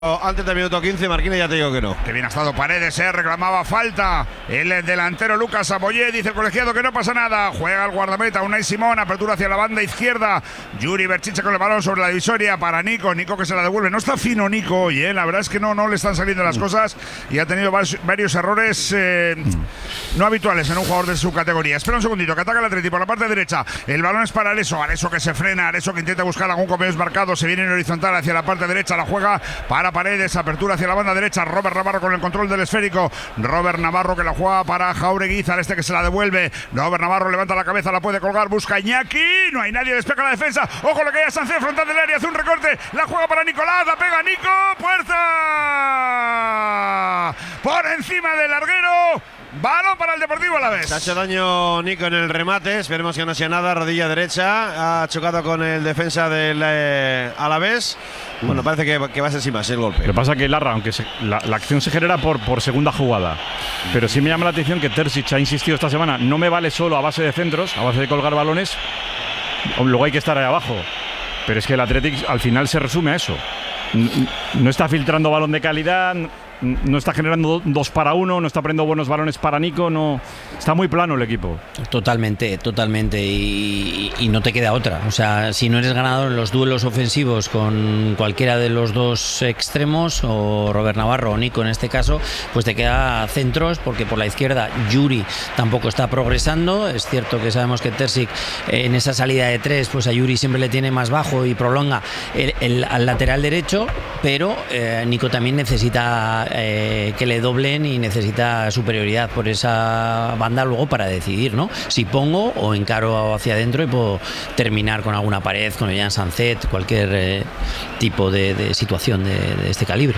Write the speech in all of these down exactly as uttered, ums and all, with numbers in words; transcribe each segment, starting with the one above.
Antes del minuto quince, Marquina, ya te digo que no. Que bien ha estado Paredes, eh, reclamaba falta. El delantero Lucas Aboyé, dice el colegiado que no pasa nada. Juega el guardameta Unai Simón, apertura hacia la banda izquierda. Yuri Berchiche con el balón sobre la divisoria para Nico. Nico que se la devuelve. No está fino Nico hoy, eh. La verdad es que no, no le están saliendo las cosas y ha tenido varios errores eh, no habituales en un jugador de su categoría. Espera un segundito, que ataca el Atleti por la parte derecha. El balón es para Areso. Areso que se frena, Areso que intenta buscar algún compañero marcado. Se viene en horizontal hacia la parte derecha. La juega para Paredes, apertura hacia la banda derecha. Robert Navarro con el control del esférico. Robert Navarro que la juega para Jauregui, este que se la devuelve. Robert Navarro levanta la cabeza, la puede colgar, busca Iñaki. No hay nadie, despega la defensa. Ojo, lo que hay Sánchez frontal del área, hace un recorte. La juega para Nicolás, la pega Nico. Puerta por encima del larguero. Balón para el Deportivo Alavés. Se ha hecho daño Nico en el remate. Esperemos que no sea nada. Rodilla derecha. Ha chocado con el defensa del eh, Alavés. Bueno, parece que, que va a ser sin más el golpe. Lo que pasa es que Larra, aunque se, la, la acción se genera por, por segunda jugada, pero sí me llama la atención que Terzic ha insistido esta semana. No me vale solo a base de centros, a base de colgar balones. Luego hay que estar ahí abajo. Pero es que el Athletic al final se resume a eso. No está filtrando balón de calidad, no está generando dos para uno, no está poniendo buenos balones para Nico, no, está muy plano el equipo. Totalmente, totalmente, y, y no te queda otra. O sea, si no eres ganador en los duelos ofensivos con cualquiera de los dos extremos, o Robert Navarro o Nico en este caso, pues te queda centros, porque por la izquierda Yuri tampoco está progresando. Es cierto que sabemos que Terzic eh, en esa salida de tres, pues a Yuri siempre le tiene más bajo y prolonga el, el, al lateral derecho, pero eh, Nico también necesita Eh, que le doblen y necesita superioridad por esa banda luego para decidir, ¿no? Si pongo o encaro hacia adentro y puedo terminar con alguna pared, con Ollán Sancet, cualquier eh, tipo de, de situación de, de este calibre.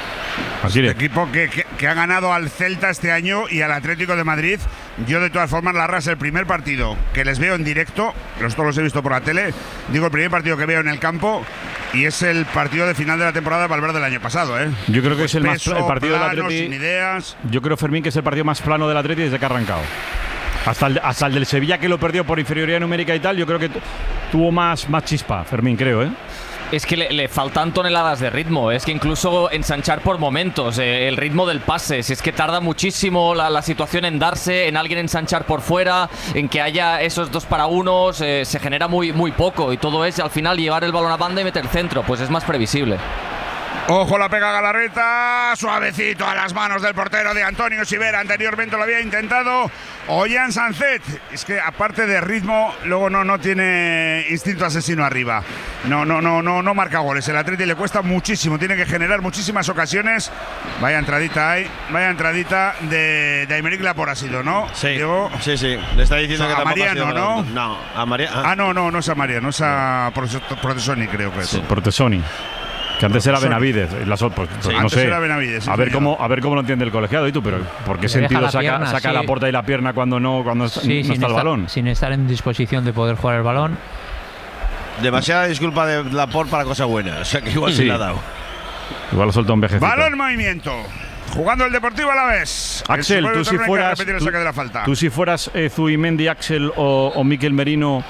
El equipo que, que, que ha ganado al Celta este año y al Atlético de Madrid. Yo de todas formas, Larra, es el primer partido que les veo en directo, los todos los he visto por la tele, digo el primer partido que veo en el campo, y es el partido de final de la temporada de Valverde del año pasado, ¿eh? Yo creo que pues es el peso, más el partido plano, del Atleti. Sin ideas. Yo creo, Fermín, que es el partido más plano del Atleti desde que ha arrancado. Hasta el, hasta el del Sevilla, que lo perdió por inferioridad numérica y tal, yo creo que tuvo más, más chispa, Fermín, creo, ¿eh? Es que le, le faltan toneladas de ritmo, es que incluso ensanchar por momentos, eh, el ritmo del pase, si es que tarda muchísimo la, la situación en darse, en alguien ensanchar por fuera, en que haya esos dos para unos, eh, se genera muy, muy poco, y todo es al final llevar el balón a banda y meter centro, pues es más previsible. Ojo, la pega Galarreta, suavecito a las manos del portero de Antonio Sivera, anteriormente lo había intentado Ollán Sancet. Es que aparte de ritmo, luego no, no tiene instinto asesino arriba. No, no, no, no, no marca goles. El Atleti le cuesta muchísimo, tiene que generar muchísimas ocasiones. Vaya entradita ahí, vaya entradita de, de Aymeric Laporte ha sido, ¿no? Sí, Diego, sí, sí. Le está diciendo o sea, que a tampoco Mariano, ha sido, ¿no? No, a Mariano. Ah, no, no, no es a Mariano, es a Protesoni, creo que es. Sí. Protesoni. Que antes era Benavides, la sol, pues, sí, no antes sé. Era Benavides, sí, a ver señor. cómo a ver cómo lo entiende el colegiado y tú, pero ¿por qué Le sentido la saca, pierna, saca sí. la puerta y la pierna cuando no cuando Sí, no sin está el estar, balón? sin estar en disposición de poder jugar el balón. Demasiada disculpa de Laporte para cosa buena. O sea que igual Sí. se la ha dado. Igual lo soltó un vejecito. Balón en movimiento. Jugando el Deportivo Alavés. Axel, tú si fueras tú, tú, de la falta. tú si fueras eh, Zubimendi, Axel o, o Mikel Merino,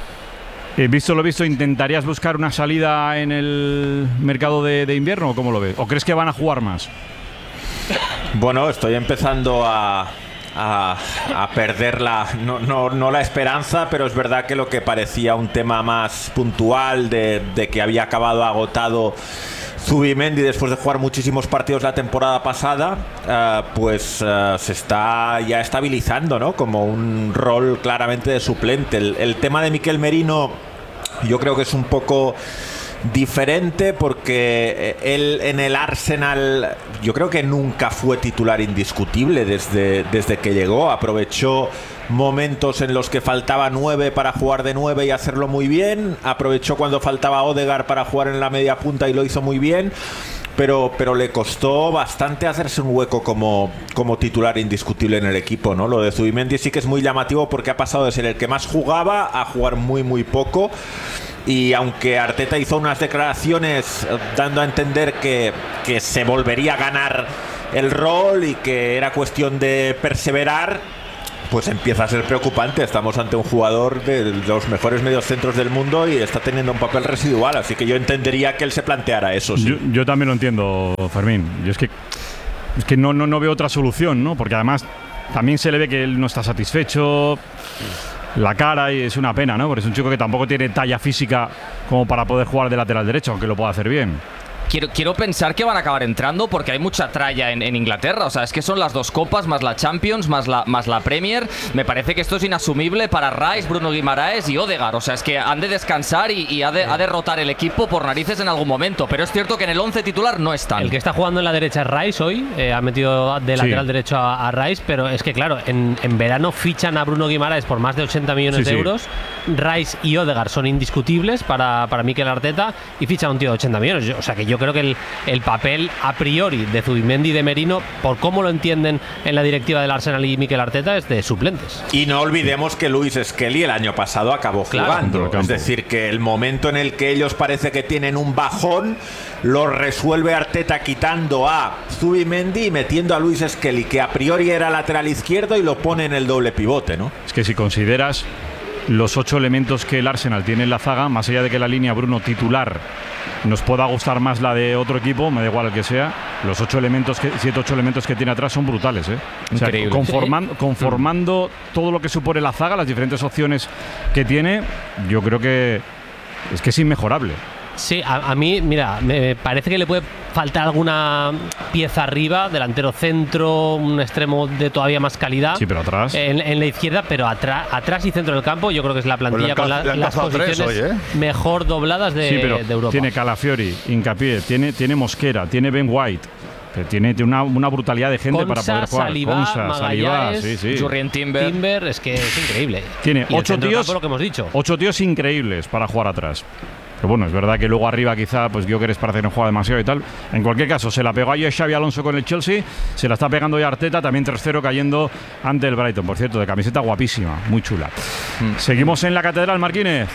eh, visto lo visto, ¿intentarías buscar una salida en el mercado de, de invierno o cómo lo ves? ¿O crees que van a jugar más? Bueno, estoy empezando a, a, a perder la, no, no, no la esperanza, pero es verdad que lo que parecía un tema más puntual de, de que había acabado agotado Zubimendi después de jugar muchísimos partidos la temporada pasada, uh, pues uh, se está ya estabilizando, ¿no? Como un rol claramente de suplente. El, el tema de Mikel Merino yo creo que es un poco diferente porque él en el Arsenal yo creo que nunca fue titular indiscutible desde, desde que llegó. Aprovechó momentos en los que faltaba nueve para jugar de nueve y hacerlo muy bien. Aprovechó cuando faltaba Odegaard para jugar en la media punta y lo hizo muy bien. Pero, pero le costó bastante hacerse un hueco como, como titular indiscutible en el equipo, ¿no? Lo de Zubimendi sí que es muy llamativo porque ha pasado de ser el que más jugaba a jugar muy muy poco. Y aunque Arteta hizo unas declaraciones dando a entender que, que se volvería a ganar el rol y que era cuestión de perseverar, pues empieza a ser preocupante. Estamos ante un jugador de los mejores mediocentros del mundo y está teniendo un papel residual, así que yo entendería que él se planteara eso. Sí. Yo, yo también lo entiendo, Fermín. Yo es que, es que no, no, no veo otra solución, ¿no? Porque además también se le ve que él no está satisfecho. La cara, y es una pena, ¿no? Porque es un chico que tampoco tiene talla física como para poder jugar de lateral derecho, aunque lo pueda hacer bien. Quiero, quiero pensar que van a acabar entrando porque hay mucha tralla en, en Inglaterra. O sea, es que son las dos copas, más la Champions, más la, más la Premier. Me parece que esto es inasumible para Rice, Bruno Guimaraes y Odegaard. O sea, es que han de descansar y, y ha, de, ha de rotar el equipo por narices en algún momento. Pero es cierto que en el once titular no están. El que está jugando en la derecha es Rice hoy. Eh, ha metido de lateral sí. derecho a, a Rice. Pero es que, claro, en, en verano fichan a Bruno Guimaraes por más de ochenta millones sí, de sí. euros. Rice y Odegaard son indiscutibles para, para Mikel Arteta. Y ficha a un tío de ochenta millones. O sea, que yo creo que el El papel a priori de Zubimendi y de Merino, por cómo lo entienden en la directiva del Arsenal y Mikel Arteta, es de suplentes. Y no olvidemos que Luis Skelly el año pasado acabó claro, jugando. Es decir, que el momento en el que ellos parece que tienen un bajón lo resuelve Arteta quitando a Zubimendi y metiendo a Luis Skelly, que a priori era lateral izquierdo, y lo pone en el doble pivote, ¿no? Es que si consideras los ocho elementos que el Arsenal tiene en la zaga, más allá de que la línea Bruno titular nos pueda gustar más la de otro equipo, me da igual el que sea, los ocho elementos que, siete ocho elementos que tiene atrás son brutales, ¿eh? O sea, increíble. Conformando, conformando todo lo que supone la zaga, las diferentes opciones que tiene, yo creo que es que es inmejorable. Sí, a, a mí, mira, me parece que le puede faltar alguna pieza arriba, delantero centro, un extremo de todavía más calidad. Sí, pero atrás. En, en la izquierda, pero atrás, atrás y centro del campo, yo creo que es la plantilla pues con la, las posiciones hoy, ¿eh? mejor dobladas de, sí, pero de Europa. Tiene Calafiori, Hincapié, tiene, tiene Mosquera, tiene Ben White. Tiene, tiene una, una brutalidad de gente Consa, para poder jugar. Saliba, Consa, Saliba, sí, sí. Jurrien Timber. Timber, es que es increíble. Tiene y ocho tíos, campo, lo que hemos dicho. ocho tíos increíbles para jugar atrás. Pero bueno, es verdad que luego arriba quizá pues Gyökeres parece que no juega demasiado y tal. En cualquier caso, se la pegó ayer Xabi Alonso con el Chelsea, se la está pegando ya Arteta, también tres cero cayendo ante el Brighton, por cierto, de camiseta guapísima, muy chula. Mm. Seguimos en la Catedral, Marquínez.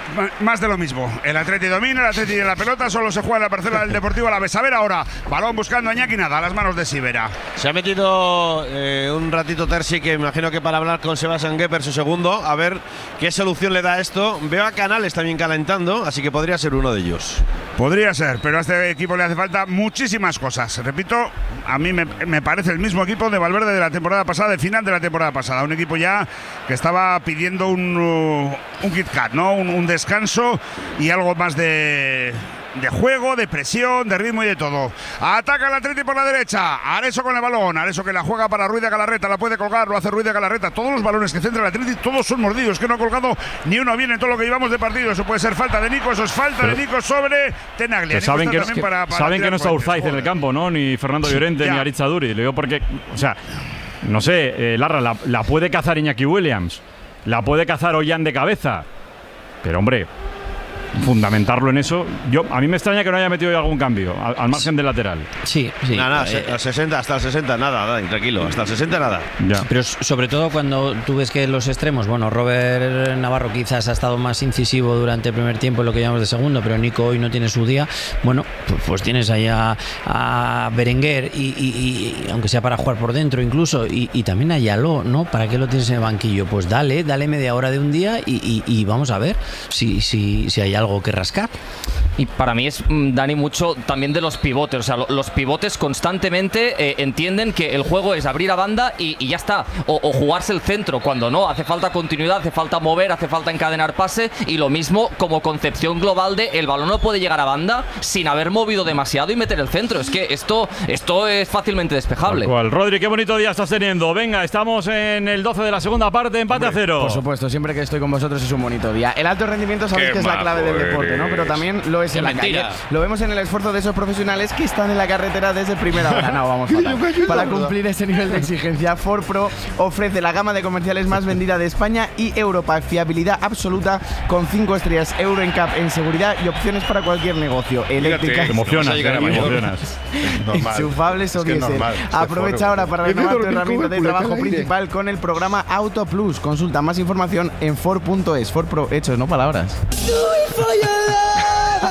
Más de lo mismo. El Atleti domina, el Atleti en la pelota, solo se juega en la parcela del Deportivo Alavés. A ver ahora, balón buscando a Iñaki, nada, a las manos de Sivera. Se ha metido eh, un ratito Terzi, que imagino que para hablar con Sebastian Gepper, su segundo, a ver qué solución le da a esto. Veo a Canales también calentando, así que podría ser uno de ellos. Podría ser, pero a este equipo le hace falta muchísimas cosas. Repito, a mí me, me parece el mismo equipo de Valverde de la temporada pasada, de final de la temporada pasada. Un equipo ya que estaba pidiendo un, uh, un Kit Kat, ¿no? Un, un descanso y algo más de, de juego, de presión, de ritmo y de todo. Ataca el Atleti por la derecha. Areso con el balón. Areso que la juega para Ruiz de Galarreta. La puede colgar, lo hace Ruiz de Galarreta. Todos los balones que centra el Atleti, todos son mordidos. Que no ha colgado ni uno bien en todo lo que llevamos de partido. Eso puede ser falta de Nico. Eso es falta Pero, de Nico sobre Tenaglia. Saben que, que, para, para saben que no está Urzaiz en el campo, ¿no? Ni Fernando Llorente, ya. ni Aritz Aduri. Le digo porque, o sea, no sé, eh, Larra, la, la puede cazar Iñaki Williams. La puede cazar Ollán de cabeza. Pero hombre, fundamentarlo en eso. Yo a mí me extraña que no haya metido algún cambio al, al margen del lateral. Sí, sí. Nada, nada, eh, a sesenta, hasta el sesenta, nada, nada, tranquilo, hasta el sesenta nada. Ya. Pero sobre todo cuando tú ves que los extremos, bueno, Robert Navarro quizás ha estado más incisivo durante el primer tiempo en lo que llamamos de segundo, pero Nico hoy no tiene su día. Bueno, pues, pues tienes ahí a, a Berenguer y, y, y aunque sea para jugar por dentro incluso, y, y también a Yaló, ¿no? ¿Para qué lo tienes en el banquillo? Pues dale, dale media hora de un día y, y, y vamos a ver si, si, si hay algo que rascar. Y para mí es, Dani, mucho también de los pivotes. O sea, los pivotes constantemente eh, entienden que el juego es abrir a banda y, y ya está. O, o jugarse el centro, cuando no. Hace falta continuidad, hace falta mover, hace falta encadenar pase. Y lo mismo como concepción global de el balón no puede llegar a banda sin haber movido demasiado y meter el centro. Es que esto, esto es fácilmente despejable. Tal cual. Rodri, qué bonito día estás teniendo. Venga, estamos en el doce de la segunda parte, empate Hombre, a cero. Por supuesto, siempre que estoy con vosotros es un bonito día. El alto rendimiento sabéis que es la clave del deporte, ¿no? Pero también lo es en la calle. Lo vemos en el esfuerzo de esos profesionales que están en la carretera desde primera hora. No, vamos fatal. Para cumplir ese nivel de exigencia, Ford Pro ofrece la gama de comerciales más vendida de España y Europa. Fiabilidad absoluta con cinco estrellas Euro N C A P en seguridad y opciones para cualquier negocio. Eléctricas, te emocionas, te emocionas. Enchufables o diésel. Aprovecha ahora para renovar tu herramienta de trabajo principal con el programa Auto Plus. Consulta más información en Ford punto es. Ford Pro, hechos, no palabras.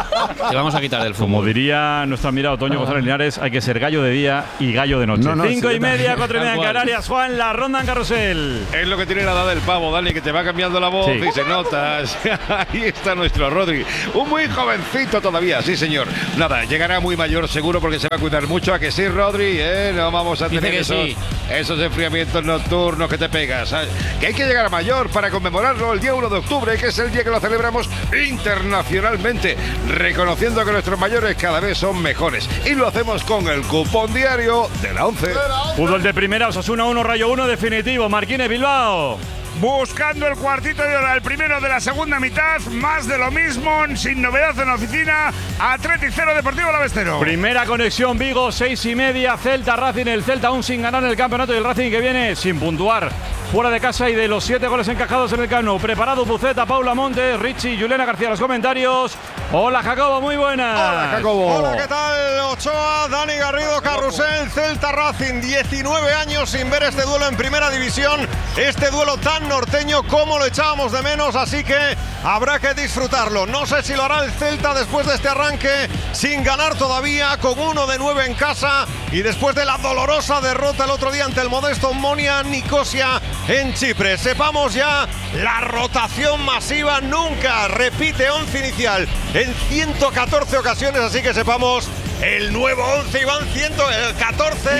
Te vamos a quitar del fútbol. Como diría nuestro admirado Toño González Linares, hay que ser gallo de día y gallo de noche. No, no, Cinco sí, y media, cuatro y media en Canarias. Juan, la ronda en carrusel. Es lo que tiene la edad del pavo, Dani, que te va cambiando la voz sí. y se nota. Ahí está nuestro Rodri. Un muy jovencito todavía, sí, señor. Nada, llegará muy mayor seguro porque se va a cuidar mucho. ¿A que sí, Rodri? ¿Eh? No vamos a Dice tener esos, sí. esos enfriamientos nocturnos que te pegas. Que hay que llegar a mayor para conmemorarlo el día uno de octubre, que es el día que lo celebramos internacionalmente, reconociendo que nuestros mayores cada vez son mejores. Y lo hacemos con el cupón diario de la once. Fútbol de primera, Osasuna uno, Rayo uno, definitivo. Marquines, Bilbao. Buscando el cuartito de hora, el primero de la segunda mitad, más de lo mismo, sin novedad en la oficina. Athletic cero, Deportivo Alavés. Primera conexión Vigo, seis y media, Celta Racing, el Celta aún sin ganar en el campeonato y el Racing que viene sin puntuar fuera de casa y de los siete goles encajados en el Camp Nou. Preparado Buceta, Paula Montes, Richie, Juliana García, los comentarios. Hola Jacobo, muy buenas. Hola Jacobo. Hola, ¿qué tal? Ochoa, Dani Garrido, Carrusel, Celta Racing, diecinueve años sin ver este duelo en primera división, este duelo tan norteño como lo echábamos de menos, así que habrá que disfrutarlo. No sé si lo hará el Celta después de este arranque sin ganar todavía, con uno de nueve en casa y después de la dolorosa derrota el otro día ante el modesto Omonia Nicosia en Chipre. Sepamos ya la rotación masiva, nunca repite once inicial en ciento catorce ocasiones, así que sepamos el nuevo once y van ciento catorce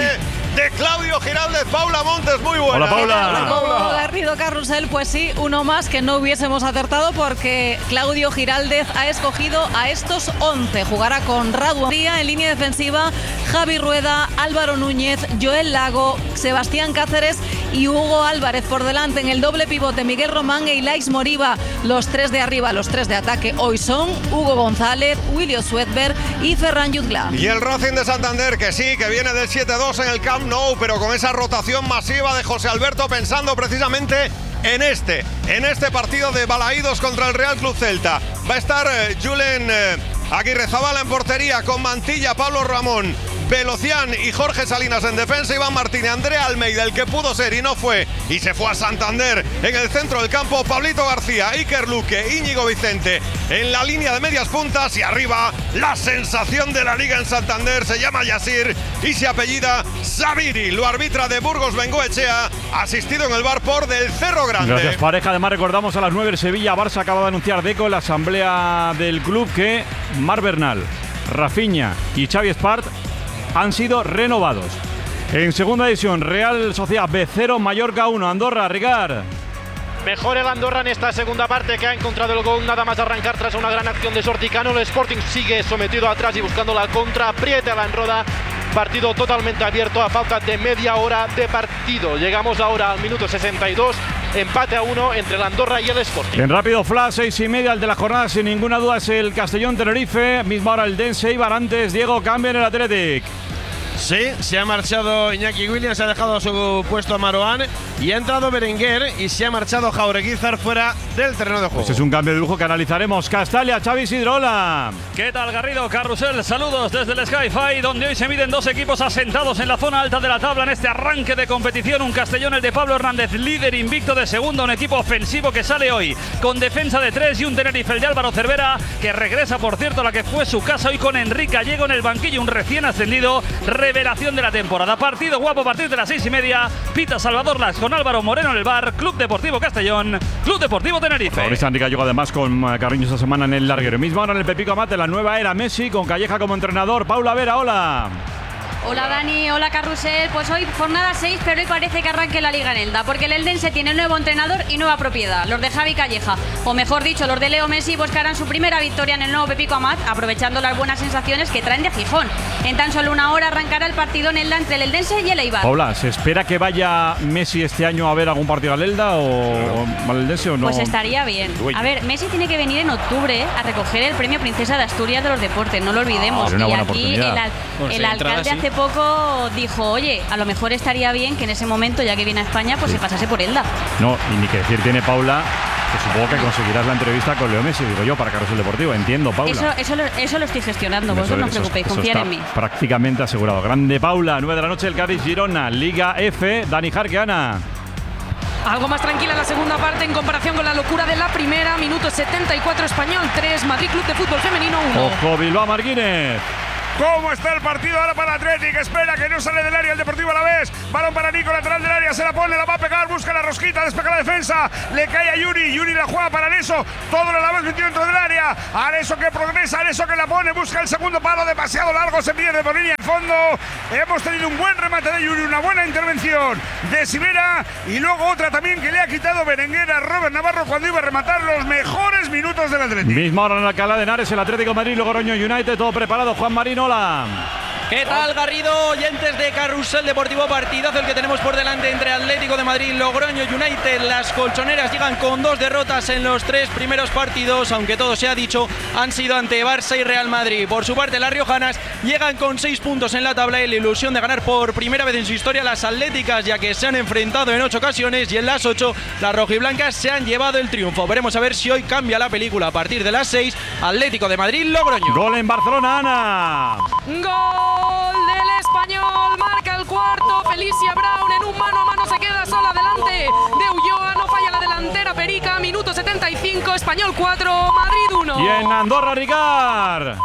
de Claudio Giraldez. Paula Montes, muy buena. Hola Paula. Hola Paula. Garrido, Carrusel, pues sí, uno más que no hubiésemos acertado porque Claudio Giraldez ha escogido a estos once. Jugará con Radu María en línea defensiva, Javi Rueda, Álvaro Núñez, Joel Lago, Sebastián Cáceres y Hugo Álvarez por delante. En el doble pivote, Miguel Román e Ilaix Moriba. Los tres de arriba, los tres de ataque hoy son Hugo González, William Swedberg y Ferran Jutgla. Y el Racing de Santander, que sí, que viene del siete dos en el Camp Nou, pero con esa rotación masiva de José Alberto, pensando precisamente en este, en este partido de Balaídos contra el Real Club Celta. Va a estar eh, Julen eh, Aguirrezabala en portería, con Mantilla, Pablo Ramón, Velocián y Jorge Salinas en defensa, Iván Martínez, Andrea Almeida, el que pudo ser y no fue, y se fue a Santander. En el centro del campo, Pablito García, Iker Luque, Íñigo Vicente en la línea de medias puntas, y arriba la sensación de la liga en Santander, se llama Yasir y se apellida Sabiri. Lo arbitra de Burgos Bengoechea, asistido en el bar por del Cerro Grande. Gracias pareja. Además recordamos a las nueve el Sevilla Barça acaba de anunciar Deco en la asamblea del club que Mar Bernal, Rafinha y Xavi Espart han sido renovados. En segunda división, Real Sociedad B cero, Mallorca uno, Andorra, Ricard. Mejor el Andorra en esta segunda parte, que ha encontrado el gol nada más arrancar tras una gran acción de Sorticano. El Sporting sigue sometido atrás y buscando la contra, aprieta la enroda. Partido totalmente abierto a falta de media hora de partido. Llegamos ahora al minuto sesenta y dos, empate a uno entre el Andorra y el Sporting. En rápido flash, seis y media, el de la jornada sin ninguna duda es el Castellón Tenerife. Misma hora el Dense Eibar. Antes Diego cambia en el Athletic. Sí, se ha marchado Iñaki Williams, ha dejado su puesto a Maroán y ha entrado Berenguer y se ha marchado Jaureguizar fuera del terreno de juego. Pues es un cambio de lujo que analizaremos. Castalia, Xavi Sidrola. ¿Qué tal, Garrido? Carrusel, saludos desde el Sky-Fi, donde hoy se miden dos equipos asentados en la zona alta de la tabla en este arranque de competición. Un Castellón, el de Pablo Hernández, líder invicto de segunda, un equipo ofensivo que sale hoy con defensa de tres, y un Tenerife, el de Álvaro Cervera, que regresa, por cierto, a la que fue su casa hoy con Enrique Gallego en el banquillo, un recién ascendido. Revelación de la temporada. Partido guapo a partir de las seis y media. Pita Salvador Las con Álvaro Moreno en el bar. Club Deportivo Castellón, Club Deportivo Tenerife. Ahorita Enrique llegó además con Carriño esta semana en el larguero. Mismo ahora en el Pepico Amate, la nueva era Messi con Calleja como entrenador. Paula Vera, hola. Hola Dani, hola Carrusel. Pues hoy jornada seis, pero hoy parece que arranque la Liga en Elda, porque el Eldense tiene nuevo entrenador y nueva propiedad, los de Javi Calleja, o mejor dicho, los de Leo Messi, buscarán su primera victoria en el nuevo Pepico Amat, aprovechando las buenas sensaciones que traen de Gijón. En tan solo una hora arrancará el partido en Elda entre el Eldense y el Eibar. Paula, ¿se espera que vaya Messi este año a ver algún partido al Elda o, o al Eldense o no? Pues estaría bien. A ver, Messi tiene que venir en octubre a recoger el premio Princesa de Asturias de los Deportes, no lo olvidemos. Ah, y aquí el, al el alcalde hace poco dijo, oye, a lo mejor estaría bien que en ese momento, ya que viene a España, pues sí, se pasase por Elda. No, y ni que decir tiene Paula, que supongo que conseguirás la entrevista con Leo Messi, digo yo, para Carrusel Deportivo. Entiendo, Paula. Eso, eso, lo, eso lo estoy gestionando, vosotros no os preocupéis, confiad en mí. Prácticamente asegurado. Grande Paula, nueve de la noche, el Cádiz Girona, Liga F, Dani Jarque, Ana. algo más tranquila la segunda parte en comparación con la locura de la primera. Minuto setenta y cuatro, Español tres, Madrid Club de Fútbol Femenino uno. Ojo, Bilbao Martínez. ¿Cómo está el partido ahora para Atlético? Espera que no sale del área el Deportivo Alavés. Balón para Nico, lateral del área, se la pone, la va a pegar, busca la rosquita, despeja la defensa, le cae a Yuri, Yuri la juega para Areso, todo el Alavés metido dentro del área, Areso que progresa, Areso que la pone, busca el segundo palo, demasiado largo, se pierde por línea de fondo. Hemos tenido un buen remate de Yuri, una buena intervención de Sivera y luego otra también que le ha quitado Berenguer a Robert Navarro cuando iba a rematar los mejores minutos del Atlético. Misma hora en Alcalá de Henares, el Atlético de Madrid, Logroño United, todo preparado. Juan Marín, hola. ¿Qué tal, Garrido? Oyentes de Carrusel Deportivo, partidazo el que tenemos por delante entre Atlético de Madrid y Logroño United. Las colchoneras llegan con dos derrotas en los tres primeros partidos, aunque todo se ha dicho, han sido ante Barça y Real Madrid. Por su parte, las riojanas llegan con seis puntos en la tabla y la ilusión de ganar por primera vez en su historia las atléticas, ya que se han enfrentado en ocho ocasiones y en las ocho las rojiblancas se han llevado el triunfo. Veremos a ver si hoy cambia la película a partir de las seis. Atlético de Madrid, Logroño. Gol en Barcelona, Ana. Gol del Español, marca el cuarto, Felicia Brown en un mano a mano se queda sola delante de Ulloa, no falla la delantera Perica, minuto setenta y cinco, Español cuatro, Madrid uno. Y en Andorra, Ricard.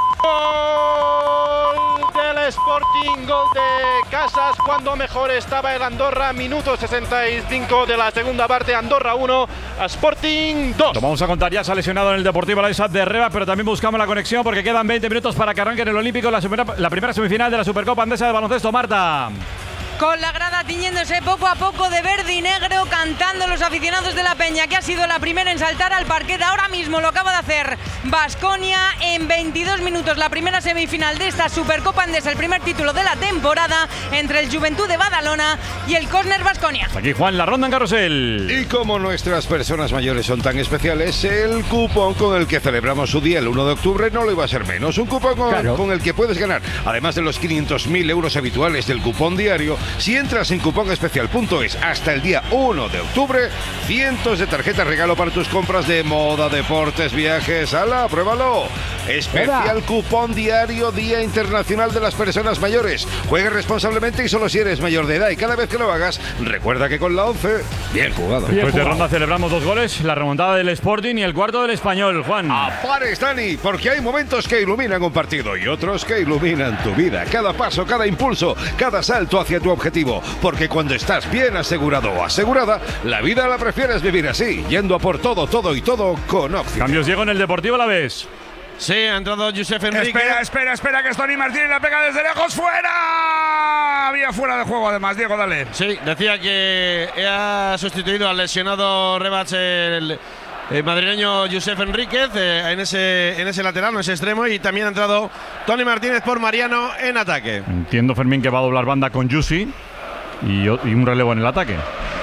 Gol del Sporting, gol de Casas, cuando mejor estaba el Andorra, minuto sesenta y cinco de la segunda parte, Andorra uno, Sporting dos. Lo vamos a contar, ya se ha lesionado en el Deportivo Alavés de Reba, pero también buscamos la conexión porque quedan veinte minutos para que arranque en el Olímpico la, super, la primera semifinal de la Supercopa Andesa de Baloncesto. Marta. Con la grada tiñéndose poco a poco de verde y negro, cantando los aficionados de la Peña, que ha sido la primera en saltar al parquet. Ahora mismo lo acaba de hacer Baskonia en veintidós minutos, la primera semifinal de esta Supercopa Andesa, el primer título de la temporada entre el Juventud de Badalona y el Cosner Baskonia. Aquí Juan, la ronda en Carrusel. Y como nuestras personas mayores son tan especiales, el cupón con el que celebramos su día el uno de octubre no lo iba a ser menos. Un cupón con, claro. con el que puedes ganar, además de los quinientos mil euros habituales del cupón diario, si entras en cuponespecial punto es hasta el día uno de octubre, cientos de tarjetas regalo para tus compras de moda, deportes, viajes. ¡Hala, pruébalo! Especial Hola. Cupón diario Día Internacional de las Personas Mayores. Juegue responsablemente y solo si eres mayor de edad. Y cada vez que lo hagas, recuerda que con la once, bien jugado. Después bien de ronda celebramos dos goles, la remontada del Sporting y el cuarto del Español. Juan. Apares, Dani, porque hay momentos que iluminan un partido y otros que iluminan tu vida. Cada paso, cada impulso, cada salto hacia tu objetivo. Porque cuando estás bien asegurado o asegurada, la vida la prefieres vivir así, yendo a por todo, todo y todo con Occidente. Cambios, Diego, en el Deportivo Alavés. Sí, ha entrado Josep Enrique. Espera, espera, espera, que es Toni Martínez, la pega desde lejos, ¡fuera! Había fuera de juego además, Diego, dale. Sí, decía que ha sustituido al lesionado Rebach el, el madrileño Josep Enríquez eh, en, ese, en ese lateral, en ese extremo, y también ha entrado Toni Martínez por Mariano en ataque. Entiendo, Fermín, que va a doblar banda con Yusi y, y un relevo en el ataque.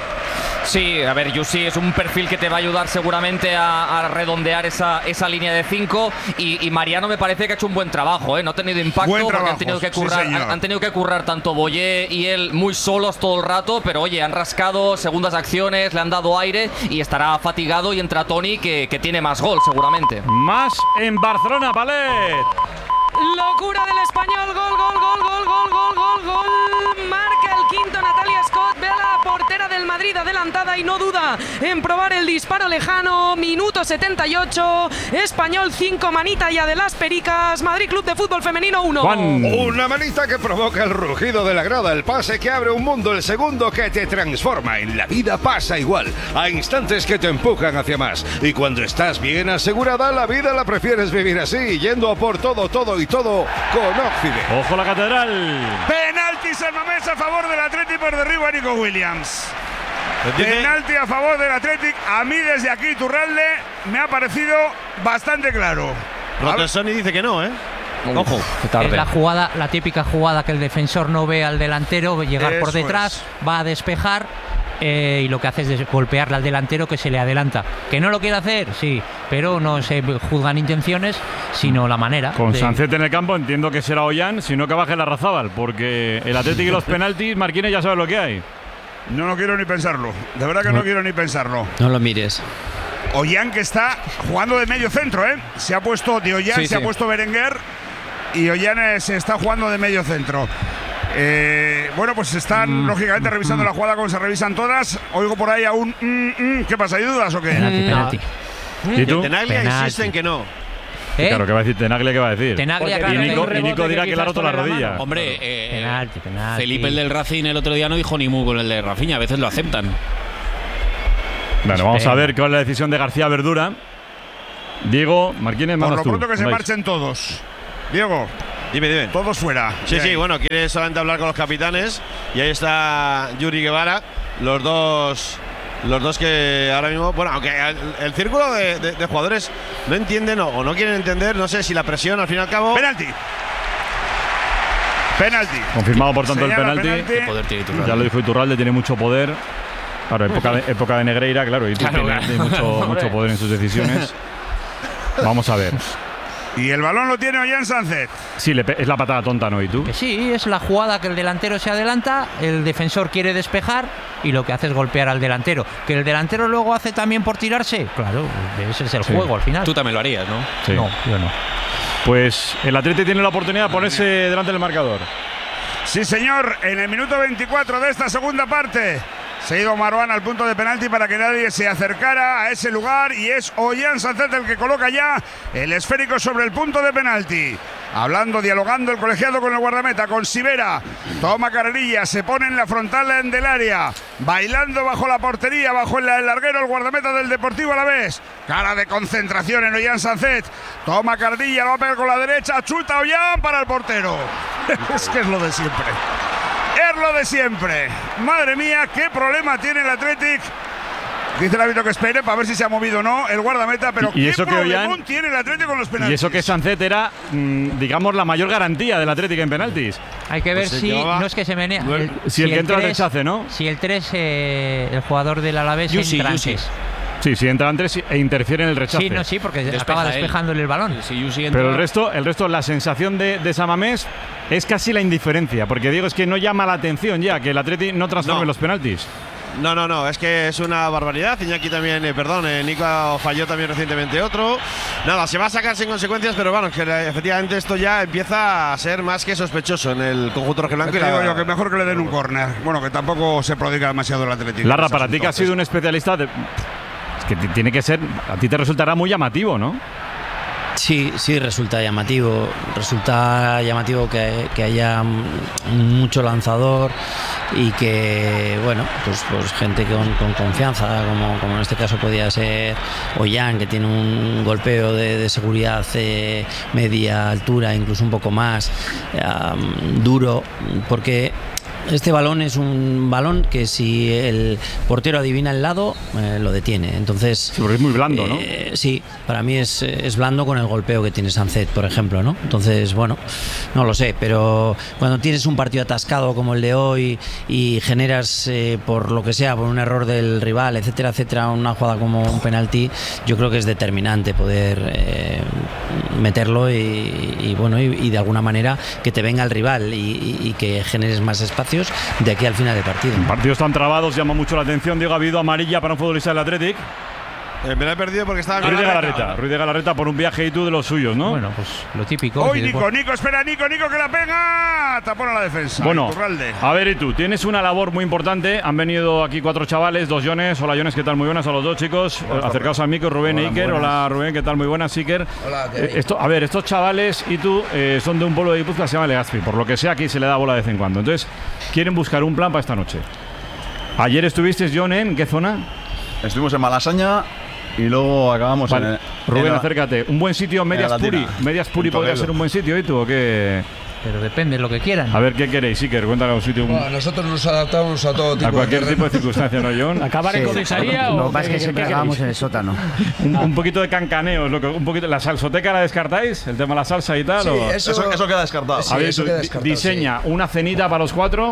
Sí, a ver, Yusi es un perfil que te va a ayudar seguramente a, a redondear esa, esa línea de cinco y, y Mariano me parece que ha hecho un buen trabajo, ¿eh? No ha tenido impacto buen porque trabajo, han tenido que currar, sí, han, han tenido que currar tanto Boyé y él muy solos todo el rato, pero oye, han rascado segundas acciones, le han dado aire y estará fatigado y entra Toni que, que tiene más gol seguramente. Más en Barcelona, Palet. Locura del Español, gol, gol, gol, gol, gol, gol, gol, gol. Marca el quinto Natalia Scott, ve a la portera del Madrid adelantada y no duda en probar el disparo lejano. Minuto setenta y ocho, Español cinco, manita ya de las Pericas, Madrid Club de Fútbol Femenino uno. Juan. Una manita que provoca el rugido de la grada, el pase que abre un mundo, el segundo que te transforma. En la vida pasa igual, hay instantes que te empujan hacia más. Y cuando estás bien asegurada, la vida la prefieres vivir así, yendo a por todo, todo y todo con Occidente. Ojo la catedral. Penalti San Mamés a favor del Athletic por derribo a Nico Williams. Penalti a favor del Athletic. A mí desde aquí, Turralde, me ha parecido bastante claro. Rotesoni dice que no, ¿eh? Ojo, es la jugada, la típica jugada que el defensor no ve al delantero llegar Eso por detrás, es. va a despejar eh, y lo que hace es golpearle al delantero que se le adelanta. ¿Que no lo quiere hacer? Sí, pero no se juzgan intenciones, sino la manera. Con de... Sancet en el campo entiendo que será Ollán, sino que baje la Razábal, porque el Atlético y los penaltis, Marquines ya sabe lo que hay. No lo quiero ni pensarlo, de verdad que no, no quiero ni pensarlo. No lo mires. Ollán que está jugando de medio centro, ¿eh? Se ha puesto de Ollán, sí, se sí. ha puesto Berenguer y Ollán se está jugando de medio centro. Eh, bueno, pues están mm. lógicamente revisando mm. la jugada como se revisan todas. Oigo por ahí aún. Mm, mm, ¿Qué pasa? ¿Hay dudas o qué? Penalti, penalti. ¿Y tú? Tenaglia insisten que no. ¿Eh? Claro, ¿qué va a decir Tenaglia? ¿Qué va a decir? Tenaglia, y Nico, y Nico dirá que le ha roto la rodilla. La Hombre, eh, penalti, penalti. Felipe, el del Racing, el otro día no dijo ni mu con el de Rafinha. A veces lo aceptan. Bueno, vamos a ver cuál es la decisión de García Verdura. Diego Martínez, por lo tú. pronto que se marchen todos. Diego, dime, dime. Todos fuera. Sí, Bien. sí, bueno, quiere solamente hablar con los capitanes. Y ahí está Yuri Guevara. Los dos, los dos que ahora mismo, bueno, aunque el, el círculo de, de, de jugadores no entienden o, o no quieren entender, no sé si la presión al fin y al cabo. Penalti. Penalti. Confirmado por tanto Señala el penalti. penalti. Ya lo dijo Iturralde, tiene mucho poder. Claro, época de, época de Negreira, claro, y tú Claro, tienes claro. mucho, mucho poder en sus decisiones. Vamos a ver. Y el balón lo tiene Ollán Sánchez. Sí, le pe- es la patada tonta, ¿no? ¿Y tú? Que sí, es la jugada que el delantero se adelanta, el defensor quiere despejar y lo que hace es golpear al delantero. Que el delantero luego hace también por tirarse, claro, ese es el Sí. juego al final. Tú también lo harías, ¿no? Sí. No, yo no. Pues el Atleti tiene la oportunidad de ponerse delante del marcador. Sí, señor, en el minuto veinticuatro de esta segunda parte. Se ha ido Marwan al punto de penalti para que nadie se acercara a ese lugar y es Ollán Sánchez el que coloca ya el esférico sobre el punto de penalti. Hablando, dialogando el colegiado con el guardameta, con Sivera. Toma carrerilla, se pone en la frontal del área. Bailando bajo la portería, bajo el larguero, el guardameta del Deportivo Alavés. Cara de concentración en Ollán Sánchez. Toma carrerilla, lo va a pegar con la derecha. Chuta Ollán para el portero. Es que es lo de siempre. Es lo de siempre. Madre mía, qué problema tiene el Athletic. Dice el árbitro que espere para ver si se ha movido o no el guardameta, pero Y- y qué eso que problemón Ollán- tiene el Atlético con los penaltis. Y eso que Sánchez era, mm, digamos, la mayor garantía del Atlético en penaltis. Hay que ver Pues se si llevaba- no es que se menea. el- si el que entra al tres- rechace, ¿no? Si el tres, eh, el jugador del Alavés Yusi, entra Yusi. antes. Sí, si entran tres e interfiere en el rechace. Sí, no, sí, porque acaba despejándole el balón. Pero el resto, el resto, la sensación de, de Samamés es casi la indiferencia, porque digo, es que no llama la atención ya que el Atleti no transforme No. los penaltis. No, no, no, es que es una barbaridad. Iñaki también, eh, perdón, eh, Nico falló también recientemente otro. Nada, se va a sacar sin consecuencias, pero bueno, que eh, efectivamente esto ya empieza a ser más que sospechoso en el conjunto rojiblanco. Te y la- digo yo que mejor que le den un córner. Bueno, que tampoco se prodiga demasiado el Atlético. Larra, para ti que has sido un especialista, de- es que t- tiene que ser, a ti te resultará muy llamativo, ¿no? Sí, sí, resulta llamativo. Resulta llamativo que, que haya mm, mucho lanzador y que, bueno, pues, pues gente con, con confianza, como, como en este caso podía ser Ollán, que tiene un golpeo de, de seguridad eh, media altura, incluso un poco más um, duro, porque este balón es un balón que si el portero adivina el lado, eh, lo detiene. Entonces, sí, porque es muy blando, ¿no? Eh, sí, para mí es, es blando con el golpeo que tiene Sánchez, por ejemplo, ¿no? Entonces, bueno, no lo sé, pero cuando tienes un partido atascado como el de hoy y generas, eh, por lo que sea, por un error del rival, etcétera, etcétera, una jugada como un penalti, yo creo que es determinante poder eh, meterlo y, y, bueno, y, y de alguna manera que te venga el rival y, y, y que generes más espacios de aquí al final del partido. Partidos tan trabados, llama mucho la atención. Diego, ha habido amarilla para un futbolista del Athletic. Eh, me la he perdido porque estaba Ruiz de Galarreta, Ruiz de Galarreta por un viaje y tú de los suyos, ¿no? Bueno, pues lo típico. Hoy Nico, Nico, espera, Nico, Nico, que la pega. Tapón a la defensa. Bueno, Iturralde. a ver, y tú, tienes una labor muy importante. Han venido aquí cuatro chavales, dos Jones. Hola, Jones, ¿qué tal? Muy buenas a los dos, chicos. Eh, acercaos al micro, Rubén e Hola, Iker. muy buenas. Hola, Rubén, ¿qué tal? Muy buenas, Iker. Hola, ¿qué Eh, hay? esto, a ver, estos chavales y tú eh, son de un pueblo de Guipúzcoa que se llama Legazpi. Por lo que sea, aquí se le da bola de vez en cuando. Entonces, quieren buscar un plan para esta noche. Ayer estuviste, John, ¿en qué zona? Estuvimos en Malasaña y luego acabamos Vale. en. Rubén, en la- acércate. Un buen sitio, Medias la Puri. Latina. Medias Puri En podría Toledo. ser un buen sitio, ¿y tú o qué? Pero depende de lo que quieran. A ver, ¿qué queréis, Iker? Cuéntame un sitio. un- Bueno, nosotros nos adaptamos a todo tipo a cualquier de tipo de circunstancia, ¿no, John? ¿Acabar en comisaría Lo o que qué- qué queréis? acabamos en el sótano. Un, un poquito de cancaneo, es lo que, un poquito. ¿La salsoteca la descartáis? ¿El tema de la salsa y tal? Sí, o? eso- Eso- eso queda descartado. A ver, sí, eso tú queda di- descartado, diseña una cenita para los cuatro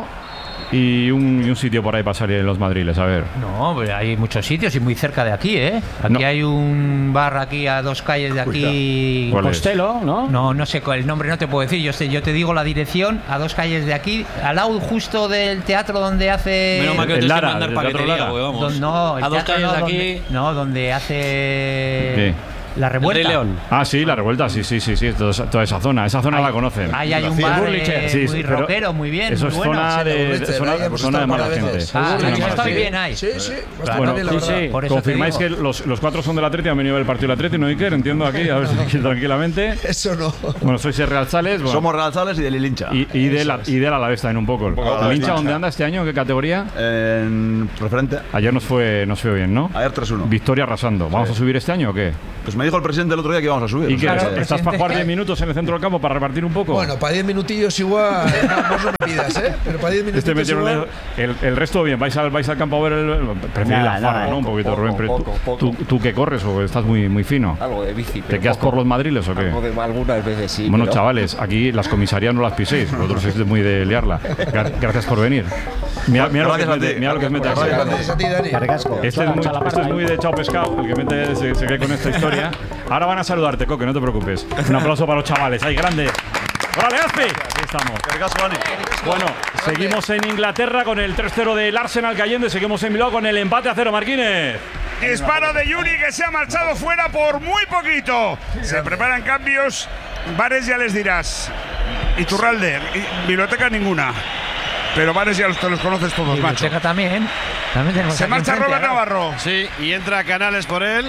y un, y un sitio por ahí para salir en los madriles, a ver. No, pero hay muchos sitios y muy cerca de aquí, ¿eh? Aquí hay un bar aquí a dos calles de aquí. ¿Cuál es? Costello, ¿no? No, no sé cuál, el nombre no te puedo decir. Yo sé, yo te digo la dirección a dos calles de aquí, al lado justo del teatro donde hace. Menos mal que no El tienes que Lara, mandar el Teatro paquetería, Lara. porque vamos. Don- no, el a dos teatro calles no, de aquí. donde- no, donde hace. ¿Qué? La revuelta. Rey León. Ah, sí, la revuelta, sí, sí, sí, sí, toda, toda esa zona, esa zona Ahí- la conocen. Ahí hay un bar eh, Sí, muy pero rockero, muy bien. Eso muy es bueno. zona de, Sí, zona, ahí hemos zona de estado mala varias gente. veces. Ah, Zona de ¿has mala estado gente. bien ahí? Sí, sí, bastante Bueno, bien, la sí, verdad. sí. Por eso te Confirmáis digo. que los, los cuatro son del Atleti, han venido del partido del Atleti, no Iker, entiendo aquí, a ver si tranquilamente. Eso no. Bueno, sois el Real Sales. Bueno, Somos Real Sales y del Ilincha. y, y, de la, y del Alavés también un poco. poco ¿El Alavés, hincha hincha. dónde anda este año? ¿Qué categoría? En preferente. Ayer nos fue, nos fue bien, ¿no? Ayer tres uno. Victoria arrasando. ¿Vamos Sí. a subir este año o qué? Pues me dijo el presidente el otro día que íbamos a subir. ¿Y o qué? sea, ¿Estás ¿Estás para jugar diez minutos en el centro del campo para repartir un poco? Bueno, para diez minutillos igual. No, vos no me pidas, ¿eh? Pero para diez minutillos Este metieron igual. el, el, el resto bien, vais al, vais al campo a ver el. Preferís Nada, la farra, nada, ¿no? Un poco, poquito, poco, Rubén. pero poco, tú, poco. tú, ¿Tú qué corres o estás muy, muy fino? Algo de bici. ¿Te pero quedas poco. por los madriles o qué? Algo de- algunas veces sí. Bueno, pero- chavales, aquí las comisarías no las piséis, vosotros sois de muy de liarla. Gra- Gracias por venir. Mira, mira lo que Gracias a mete, ti. mira lo que mete aquí. Gracias a ti, Dani. Este es, muy, este es muy de chao pescado, el que mete se, se queda con esta historia. Ahora van a saludarte, Coque, no te preocupes. Un aplauso para los chavales, ahí grande. ¡Órale, Aspi! Aquí estamos. Bueno, seguimos en Inglaterra con el tres cero del Arsenal cayendo y seguimos en Bilbao con el empate a cero, Marquínez. Disparo de Yuri que se ha marchado fuera por muy poquito. Se preparan cambios. Bares ya les dirás. Iturralde, y- biblioteca ninguna. Pero Bares ya los, te los conoces todos, macho. Biblioteca también. También tenemos Se aquí marcha enfrente, Robert ahora. Navarro. Sí, y entra Canales por él.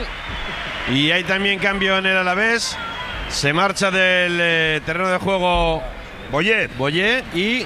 Y hay también cambio en el Alavés. Se marcha del eh, terreno de juego Boyé. Boyé y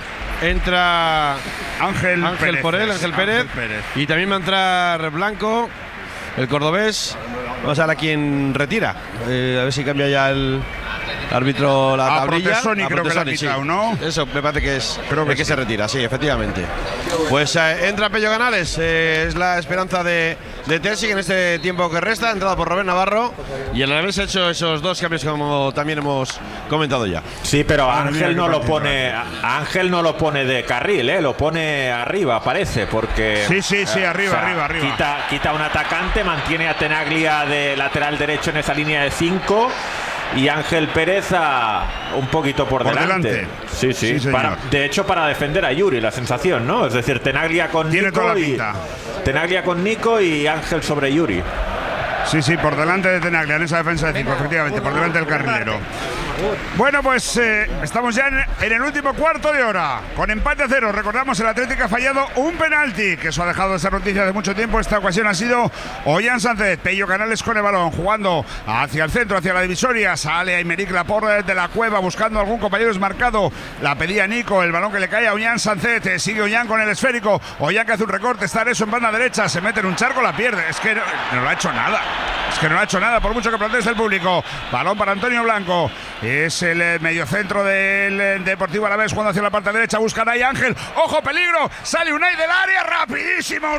entra Ángel, Ángel Pérez. por él, Ángel Pérez. Ángel Pérez. Y también va a entrar Blanco, el cordobés. Vamos a ver a quién retira. Eh, a ver si cambia ya el árbitro la A tablilla. Protesoni A creo que le ha Protesoni, sí. quitado, ¿no? Eso me parece que es Creo que el que sí. se retira, sí, efectivamente. Pues eh, entra Pello Canales, eh, es la esperanza de, de Terzi en este tiempo que resta, ha entrado por Robert Navarro y el Alavés ha hecho esos dos cambios como también hemos comentado ya. Sí, pero Ah, mira, Ángel no qué lo partido, pone, a Ángel no lo pone de carril, ¿eh? Lo pone arriba, parece, porque Sí, sí, sí, eh, arriba, arriba, arriba. Quita, quita un atacante, mantiene a Tenaglia de lateral derecho en esa línea de cinco y Ángel Pérez a un poquito por, Por delante. delante. Sí, sí. Sí, señor. para- de hecho, para defender a Yuri, la sensación, ¿no? Es decir, Tenaglia con Tiene Nico toda la y pinta. Tenaglia con Nico y Ángel sobre Yuri. Sí, sí, por delante de Tenaglia en esa defensa de cinco, efectivamente, por delante del carrilero. Bueno, pues eh, estamos ya en, en el último cuarto de hora, con empate a cero. Recordamos, el Atlético ha fallado un penalti, que eso ha dejado esa noticia de mucho tiempo. Esta ocasión ha sido Ollán Sánchez. Pello Canales con el balón, jugando hacia el centro, hacia la divisoria. Sale Aymeric Laporte de la cueva, buscando algún compañero desmarcado. La pedía Nico, el balón que le cae a Ollán Sánchez. Eh, Sigue Ollán con el esférico. Ollán que hace un recorte, está eso en banda derecha. Se mete en un charco, la pierde. Es que no, no lo ha hecho nada. Es que no lo ha hecho nada, por mucho que proteste el público. Balón para Antonio Blanco. Es el eh, mediocentro del eh, Deportivo Alavés, jugando hacia la parte derecha. Buscan ahí Ángel. ¡Ojo, peligro! Sale Unai del área. ¡Rapidísimo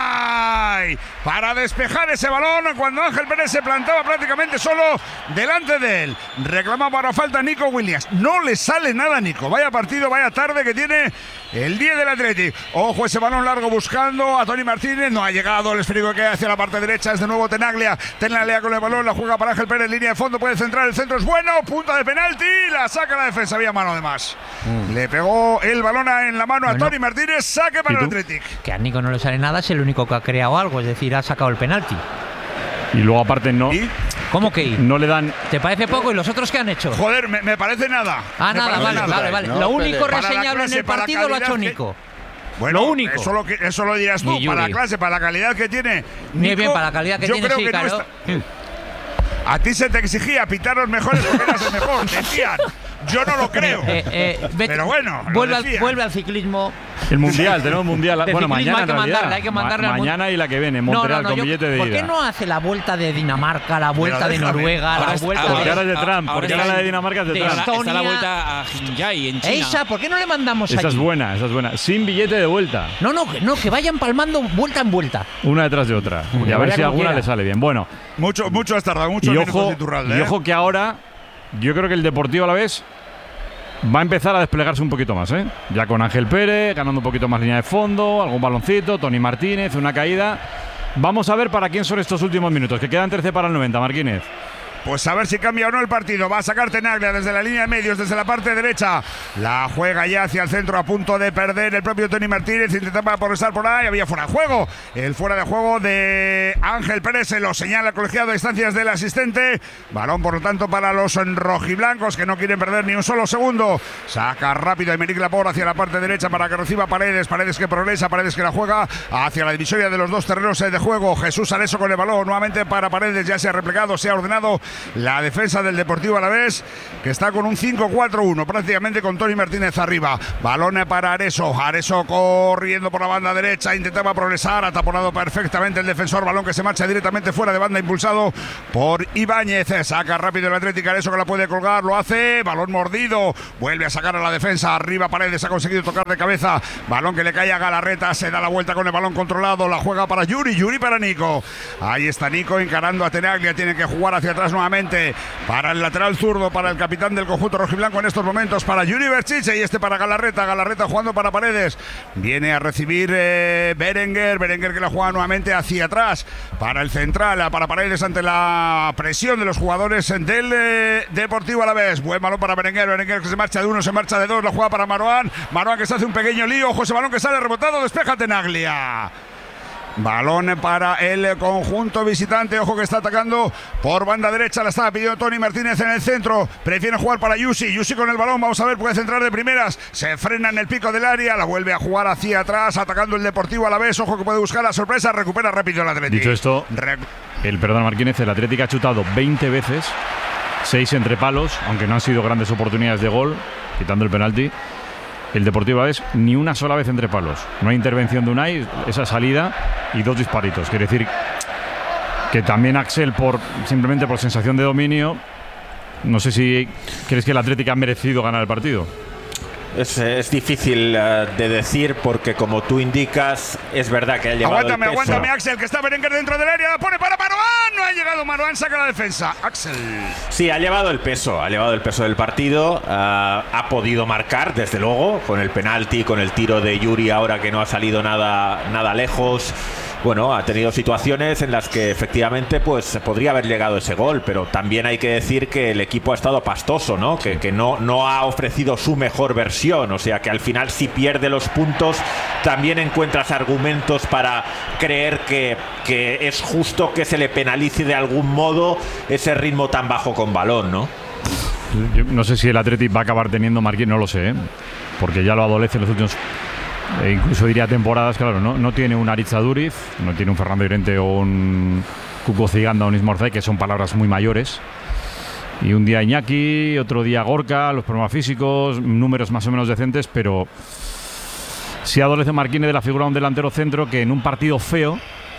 Unai! Para despejar ese balón cuando Ángel Pérez se plantaba prácticamente solo delante de él. Reclama para falta Nico Williams. No le sale nada a Nico. Vaya partido, vaya tarde que tiene el diez del Athletic. Ojo, ese balón largo buscando a Tony Martínez. No ha llegado el esférico que hay hacia la parte derecha. Es de nuevo Tenaglia. Tenaglia con el balón. La juega para Ángel Pérez. Línea de fondo. Puede centrar. El centro es bueno. Punta de penalti. La saca la defensa. Había mano además. Mm. Le pegó el balón a- en la mano a Bueno. Tony Martínez. Saque para el Athletic. Que a Nico no le sale nada, es el único que ha creado algo, es decir, ha sacado el penalti. Y luego aparte no, ¿Cómo que ir? no le dan. ¿Te parece poco? ¿Y los otros qué han hecho? Joder, me, me parece nada. Ah, Me nada, parece vale, nada. vale, vale. No, lo único Para la reseñable en clase, el para la partido lo ha hecho calidad que- Nico. Bueno, Lo único. Eso lo, que- eso lo dirás tú, Ni para la Yuri. clase, para la calidad que tiene. Muy Nico, bien, para la calidad que yo tiene, creo sí, que no claro. está- A ti se te exigía pitar los mejores porque eras el mejor, decían. Yo no lo creo. Eh, eh, vete- Pero bueno, lo vuelve al, decían. vuelve al ciclismo. El mundial, tenemos mundial. De Bueno, ciclismo mañana hay que en realidad. mandarle, hay que Ma- mandarle al mun- mañana y la que viene, en No, Montreal, no, no, con yo- billete de ¿Por ida. qué no hace la vuelta de Dinamarca, la vuelta Pero de déjame. Noruega, Ahora la es- vuelta porque de. ahora es de Trump, porque ahora la de Dinamarca es de Trump. Estonia? Está la vuelta a Jinjai en China. Esa, ¿por qué no le mandamos Esa es allí? buena, esa es buena. Sin billete de vuelta. No, no, que no, que vayan palmando vuelta en vuelta. Una detrás de otra. Y a ver vaya si como alguna quiera. le sale bien. Bueno. Mucho, mucho has tardado, mucho Y minutos ojo, de Iturralde, y ¿eh? ojo que ahora yo creo que el Deportivo Alavés va a empezar a desplegarse un poquito más, ¿eh? Ya con Ángel Pérez, ganando un poquito más línea de fondo, algún baloncito, Tony Martínez, una caída. Vamos a ver para quién son estos últimos minutos, que quedan trece para el noventa, Martínez. Pues a ver si cambia o no el partido. Va a sacar Tenaglia desde la línea de medios, desde la parte derecha. La juega ya hacia el centro, a punto de perder el propio Tony Martínez. Intentaba progresar por ahí, había fuera de juego. El fuera de juego de Ángel Pérez se lo señala el colegiado a instancias del asistente. Balón, por lo tanto, para los rojiblancos, que no quieren perder ni un solo segundo. Saca rápido a Emerick Laporte hacia la parte derecha para que reciba Paredes. Paredes que progresa, Paredes que la juega hacia la divisoria de los dos terrenos de juego. Jesús Areso con el balón nuevamente para Paredes. Ya se ha replegado, se ha ordenado la defensa del Deportivo Alavés, que está con un cinco cuatro uno, prácticamente con Tony Martínez arriba. Balón para Areso. Areso corriendo por la banda derecha, intentaba progresar, ha taponado perfectamente el defensor. Balón que se marcha directamente fuera de banda, impulsado por Ibáñez. Saca rápido el Atlético Areso, que la puede colgar, lo hace. Balón mordido, vuelve a sacar a la defensa. Arriba Paredes, ha conseguido tocar de cabeza. Balón que le cae a Galarreta, se da la vuelta con el balón controlado. La juega para Yuri, Yuri para Nico. Ahí está Nico encarando a Tenaglia, tiene que jugar hacia atrás nuevamente para el lateral zurdo, para el capitán del conjunto rojiblanco en estos momentos, para Yuri Berchiche, y este para Galarreta. Galarreta jugando para Paredes, viene a recibir eh, Berenguer. Berenguer que la juega nuevamente hacia atrás para el central, para Paredes ante la presión de los jugadores del eh, Deportivo Alavés. Buen balón para Berenguer. Berenguer que se marcha de uno, se marcha de dos, la juega para Marouane. Marouane que se hace un pequeño lío. Ojo, ese balón que sale rebotado, despeja Tenaglia. Balón para el conjunto visitante. Ojo que está atacando por banda derecha. La estaba pidiendo Tony Martínez en el centro. Prefiere jugar para Yusi. Yusi con el balón. Vamos a ver, puede centrar de primeras. Se frena en el pico del área. La vuelve a jugar hacia atrás, atacando el Deportivo Alavés. Ojo que puede buscar la sorpresa. Recupera rápido el Atlético. Dicho esto, Re el perdón Martínez, el Atlético ha chutado veinte veces, seis entre palos, aunque no han sido grandes oportunidades de gol, quitando el penalti. El Deportivo Alavés ni una sola vez entre palos. No hay intervención de Unai, esa salida y dos disparitos. Quiere decir que también Axel, por simplemente por sensación de dominio, no sé si crees que el Atlético ha merecido ganar el partido. Es, es difícil uh, de decir porque, como tú indicas, es verdad que ha llevado Aguántame, el peso. aguántame, Axel, que está Berenguer dentro del área. La pone para Marouane. No ha llegado Marouane, saca la defensa. Axel. Sí, ha llevado el peso, ha llevado el peso del partido. Uh, ha podido marcar, desde luego, con el penalti, con el tiro de Yuri ahora que no ha salido nada, nada lejos. Bueno, ha tenido situaciones en las que efectivamente pues podría haber llegado ese gol, pero también hay que decir que el equipo ha estado pastoso, ¿no? Que, que no, no ha ofrecido su mejor versión, o sea que al final, si pierde los puntos, también encuentras argumentos para creer que, que es justo que se le penalice de algún modo ese ritmo tan bajo con balón, ¿no? Yo no sé si el Athletic va a acabar teniendo Marquín, no lo sé, ¿eh? Porque ya lo adolece en los últimos... E incluso diría temporadas, claro, no, no tiene un Aritz Aduriz, no tiene un Fernando Llorente o un Cuco Ciganda o un Ismorzai, que son palabras muy mayores. Y un día Iñaki, otro día Gorka, los problemas físicos, números más o menos decentes, pero sí adolece Marquínez de la figura de un delantero centro que en un partido feo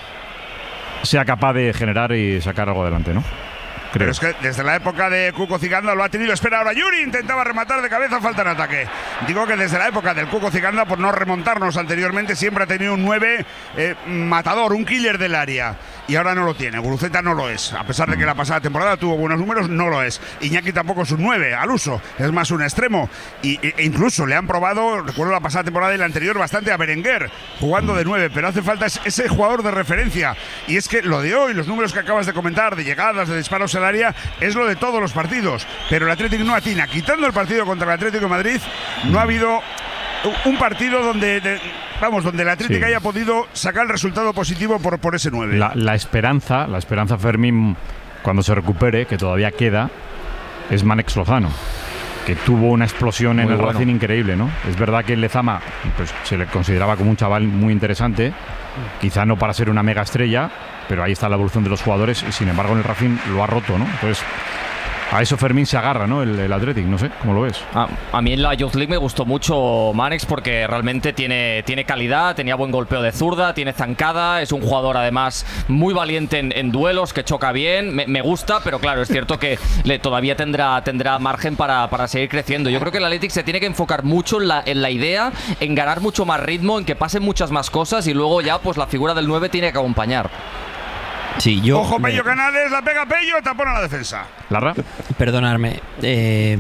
sea capaz de generar y sacar algo adelante, ¿no? Creo. Pero es que desde la época de Cuco Ciganda lo ha tenido. Espera ahora Yuri, intentaba rematar de cabeza, falta en ataque. Digo que desde la época del Cuco Ciganda, por no remontarnos anteriormente, siempre ha tenido un nueve eh, matador, un killer del área. Y ahora no lo tiene. Guruceta no lo es. A pesar de que la pasada temporada tuvo buenos números, no lo es. Iñaki tampoco es un nueve al uso, es más un extremo. Y, e incluso le han probado, recuerdo la pasada temporada y la anterior, bastante a Berenguer, jugando de nueve. Pero hace falta ese jugador de referencia. Y es que lo de hoy, los números que acabas de comentar, de llegadas, de disparos al área, es lo de todos los partidos. Pero el Atlético no atina. Quitando el partido contra el Atlético de Madrid, no ha habido un partido donde, de, vamos, donde el Atlético sí. haya podido sacar el resultado positivo por, por ese nueve. La, la esperanza, la esperanza Fermín, cuando se recupere, que todavía queda, es Mánex Lozano, que tuvo una explosión muy en el bueno. Racing increíble, ¿no? Es verdad que el Lezama pues, se le consideraba como un chaval muy interesante, quizá no para ser una mega estrella, pero ahí está la evolución de los jugadores y sin embargo en el Racing lo ha roto, ¿no? Entonces a eso Fermín se agarra, ¿no? El, el Athletic, no sé, ¿cómo lo ves? A, a mí en la Youth League me gustó mucho Mánex porque realmente tiene, tiene calidad, tenía buen golpeo de zurda, tiene zancada, es un jugador además muy valiente en, en duelos, que choca bien, me, me gusta, pero claro, es cierto que le, todavía tendrá, tendrá margen para, para seguir creciendo. Yo creo que el Athletic se tiene que enfocar mucho en la, en la idea, en ganar mucho más ritmo, en que pasen muchas más cosas y luego ya pues la figura del nueve tiene que acompañar. Sí, yo Ojo, Pello me... Canales, la pega Pello, tapón a la defensa. ¿Larra? Perdonadme. Eh,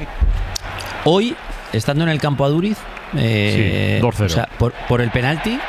hoy, estando en el campo Aduriz, eh, sí, dos cero. O sea, por, por el penalti,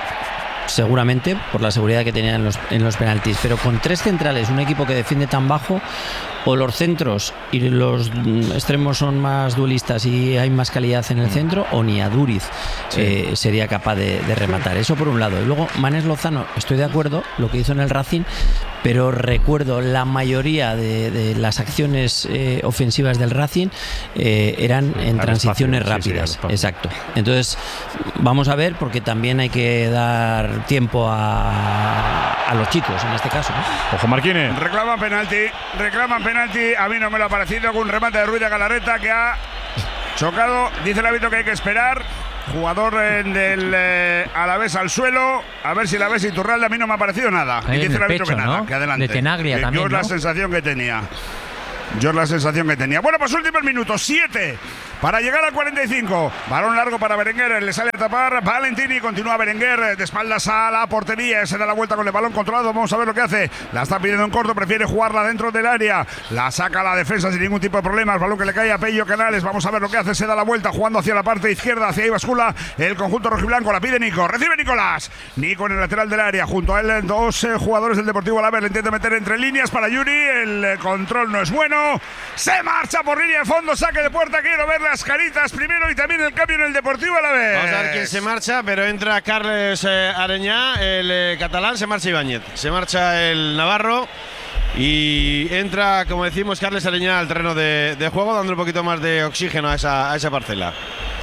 seguramente, por la seguridad que tenía en los, en los penaltis, pero con tres centrales, un equipo que defiende tan bajo, o los centros y los extremos son más duelistas y hay más calidad en el centro, o ni Aduriz sí. eh, sería capaz de, de rematar. Eso por un lado. Y luego Manes Lozano, estoy de acuerdo, lo que hizo en el Racing, pero recuerdo la mayoría de, de las acciones eh, ofensivas del Racing eh, eran en al transiciones espacio, rápidas. sí, sí, exacto. Entonces, vamos a ver, porque también hay que dar tiempo a, a los chicos en este caso, ¿no? Ojo Marquines. Reclaman penalti, reclaman penalti. A mí no me lo ha parecido, con un remate de Ruiz de Galarreta que ha chocado. Dice el árbitro que hay que esperar. Jugador en del eh, Alavés al suelo. A ver si el Alavés y Turralde, a mí no me ha parecido nada. Ahí Y dice el, el árbitro pecho, que nada, ¿no? que adelante. De Tenaglia que también, Yo es la ¿no? sensación que tenía. Yo es la sensación que tenía. Bueno, pues últimos minutos, siete para llegar al cuarenta y cinco. Balón largo para Berenguer, le sale a tapar Valentini, continúa Berenguer de espaldas a la portería, se da la vuelta con el balón controlado. Vamos a ver lo que hace. La está pidiendo en corto, prefiere jugarla dentro del área. La saca a la defensa sin ningún tipo de problemas. Balón que le cae a Pello Canales. Vamos a ver lo que hace. Se da la vuelta jugando hacia la parte izquierda, hacia ahí bascula el conjunto rojiblanco. La pide Nico, recibe Nicolás. Nico en el lateral del área, junto a él dos eh, jugadores del Deportivo Alavés. Le intenta meter entre líneas para Yuri. El eh, control no es bueno. Se marcha por línea de fondo, saque de puerta. Quiero ver las caritas primero y también el cambio en el Deportivo Alavés. Vamos a ver quién se marcha, pero entra Carles eh, Areñá, el eh, catalán, se marcha Ibáñez, se marcha el navarro y entra, como decimos, Carles Areñá al terreno de, de juego, dando un poquito más de oxígeno a esa, a esa parcela.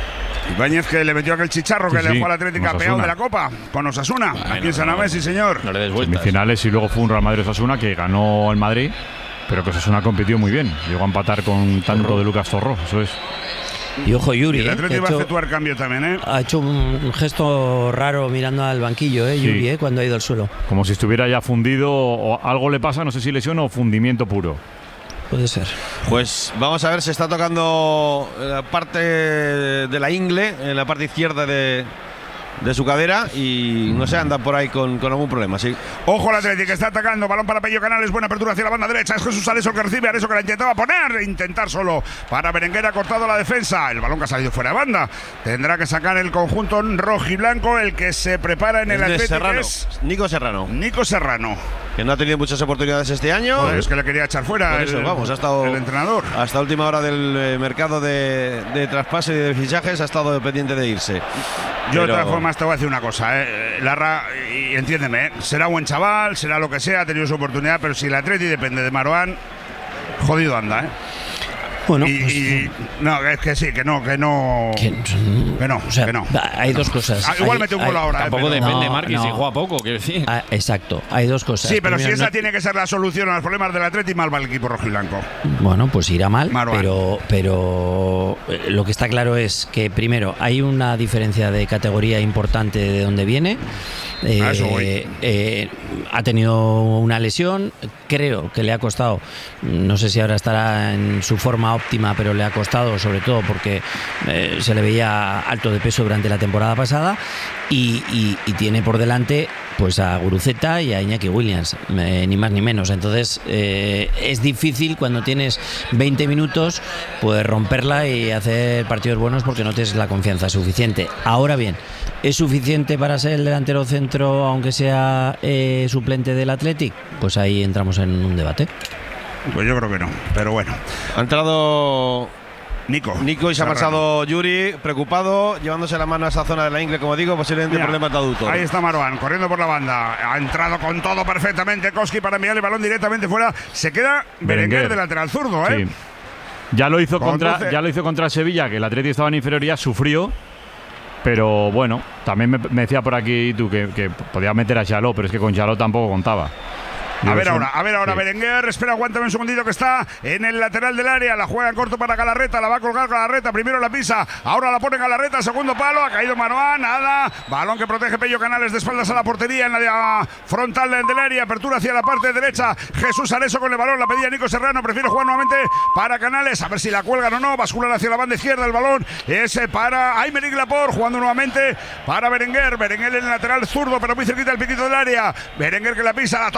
Ibáñez, que le metió aquel chicharro sí, que sí, le dejó al Atlético con campeón Osasuna. de la Copa con Osasuna, Bueno, aquí en San Mamés, sí señor. No le des vueltas. Semifinales y luego fue un Real Madrid Osasuna que ganó el Madrid, pero que Osasuna compitió muy bien. Llegó a empatar con tanto de Lucas Zorro, eso es. Y ojo Yuri, Y el eh, Atlético que iba a ha hecho- efectuar cambio también, ¿eh? ha hecho un gesto raro mirando al banquillo, eh, Sí. Yuri, eh, cuando ha ido al suelo. Como si estuviera ya fundido o algo le pasa, no sé si lesión o fundimiento puro. Puede ser. Pues vamos a ver, se está tocando la parte de la ingle, en la parte izquierda de, de su cadera y no sé, anda por ahí con, con algún problema, sí. Ojo al Atlético, está atacando, balón para Pello Canales, buena apertura hacia la banda derecha, es Jesús Areso que recibe, Areso que la intentaba poner, intentar solo para Berenguer, ha cortado la defensa, el balón que ha salido fuera de banda, tendrá que sacar el conjunto rojiblanco, el que se prepara en Es el de Atlético Serrano, es Nico Serrano, Nico Serrano, que no ha tenido muchas oportunidades este año. Joder, es que le quería echar fuera Por el, eso, vamos, ha estado el entrenador. hasta última hora del eh, mercado de, de traspase y de fichajes, ha estado pendiente de irse. Yo de Pero- todas formas te voy a decir una cosa, ¿eh? Larra, y entiéndeme, ¿eh? Será buen chaval, será lo que sea, ha tenido su oportunidad, pero si el Atleti depende de Marouane, jodido anda, ¿eh? Bueno, y, pues, y- no, es que sí, que no, que no, que, que no, o sea, que no. hay dos cosas. Ah, igual Hay- mete un gol hay- ahora, ¿eh? Tampoco pero- depende, No, Marquis, si no. juega poco, quiero decir. Ah, exacto, hay dos cosas. Sí, pero si Primero, esa no- tiene que ser la solución a los problemas del Atleti, mal va el equipo rojiblanco. Bueno, pues irá mal, Marouane. pero, pero eh, lo que está claro es que primero hay una diferencia de categoría importante de dónde viene. Eh, A eso voy. eh, ha tenido una lesión, creo que le ha costado, no sé si ahora estará en su forma óptima, pero le ha costado sobre todo porque eh, se le veía alto de peso durante la temporada pasada y, y- y tiene por delante pues a Guruceta y a Iñaki Williams, eh, ni más ni menos. Entonces eh, es difícil cuando tienes veinte minutos pues romperla y hacer partidos buenos porque no tienes la confianza suficiente. Ahora bien, ¿es suficiente para ser el delantero centro aunque sea eh, suplente del Athletic? Pues ahí entramos en un debate. Pues yo creo que no, pero bueno. Ha entrado Nico. Nico y se ha Serrano. marchado Yuri, preocupado, llevándose la mano a esa zona de la ingle, como digo, posiblemente Mira, problemas de aductor. Ahí está Marouane, corriendo por la banda. Ha entrado con todo perfectamente Koski para enviar el balón directamente fuera. Se queda Berenguer Berenguer. de lateral zurdo, ¿eh? Sí. Ya lo hizo contra, Conduce- ya lo hizo contra el Sevilla, que el Atleti estaba en inferioridad, sufrió. Pero bueno, también me, me decía por aquí tú que, que podía meter a Chaló, pero es que con Chaló tampoco contaba. A Yo ver eso- ahora, a ver ahora, sí. Berenguer, espera, aguántame un segundito que está en el lateral del área, la juega en corto para Galarreta, la va a colgar Galarreta, primero la pisa, ahora la pone Galarreta, segundo palo, ha caído Marouane, nada, balón que protege Pello Canales de espaldas a la portería en la de- frontal del área, apertura hacia la parte derecha, Jesús Areso con el balón, la pedía Nico Serrano, prefiere jugar nuevamente para Canales, a ver si la cuelgan o no, basculan hacia la banda izquierda, el balón ese para Aymeric Laporte, jugando nuevamente para Berenguer, Berenguer en el lateral zurdo, pero muy cerquita del piquito del área, Berenguer que la pisa, la toca para Nico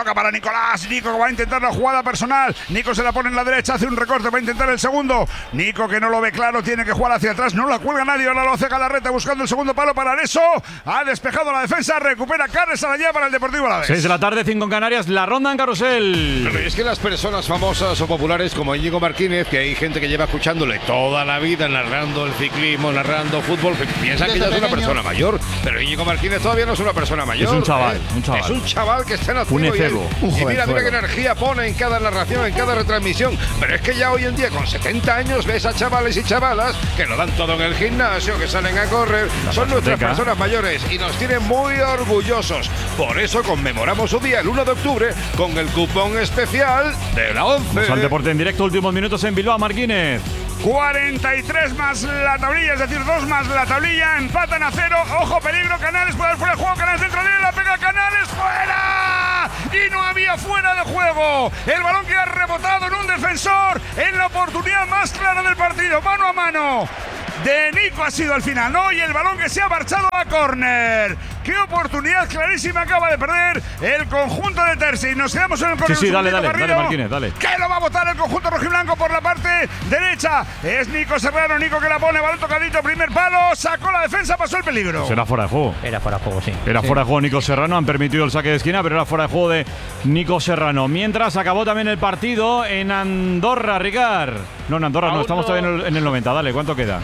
Nicolás, Nico que va a intentar la jugada personal. Nico se la pone en la derecha, hace un recorte, va a intentar el segundo. Nico que no lo ve claro, tiene que jugar hacia atrás, no la cuelga nadie. Ahora lo hace Galarreta buscando el segundo palo para Areso. Ha despejado la defensa, recupera Carles Araya para el Deportivo Alavés. seis de la tarde, cinco en Canarias, la ronda en Carrusel. Pero es que las personas famosas o populares como Íñigo Martínez, que hay gente que lleva escuchándole toda la vida narrando el ciclismo, narrando fútbol, piensan que ya es una persona mayor. Pero Íñigo Martínez todavía no es una persona mayor. Es un chaval, ¿eh? un chaval. Es un chaval que está en activo. Un y, efebo. y Un mira, mira jovenzuelo. qué energía pone en cada narración, en cada retransmisión. Pero es que ya hoy en día, con setenta años, ves a chavales y chavalas que lo dan todo en el gimnasio, que salen a correr. La Son nuestras pasoteca. personas mayores y nos tienen muy orgullosos. Por eso conmemoramos su día el uno de octubre con el cupón especial de la once. Vamos al deporte en directo, últimos minutos en Bilbao, Marquínez. cuarenta y tres más la tablilla, es decir, dos más la tablilla, empatan a cero. Ojo, peligro, Canales puede fuera de juego, Canales dentro de él, la pega Canales, fuera. Y no había fuera de juego. El balón que ha rebotado en un defensor en la oportunidad más clara del partido, mano a mano. De Nico ha sido al final, ¿no? Y el balón que se ha marchado a córner. Qué oportunidad clarísima acaba de perder el conjunto de Terzi. Nos quedamos en el Sí, córner. sí, dale, dale, Garrido, dale, Marquínez, dale. que lo va a botar el conjunto rojiblanco por la parte derecha. Es Nico Serrano, Nico que la pone, balón tocadito, primer palo, sacó la defensa, pasó el peligro. Será fuera de juego. Era fuera de juego, sí. Era Sí. fuera de juego Nico Serrano, han permitido el saque de esquina, pero era fuera de juego de Nico Serrano. Mientras acabó también el partido en Andorra, Ricard. No, en Andorra no, Aún estamos no. todavía en el, en el noventa. Dale, ¿cuánto queda?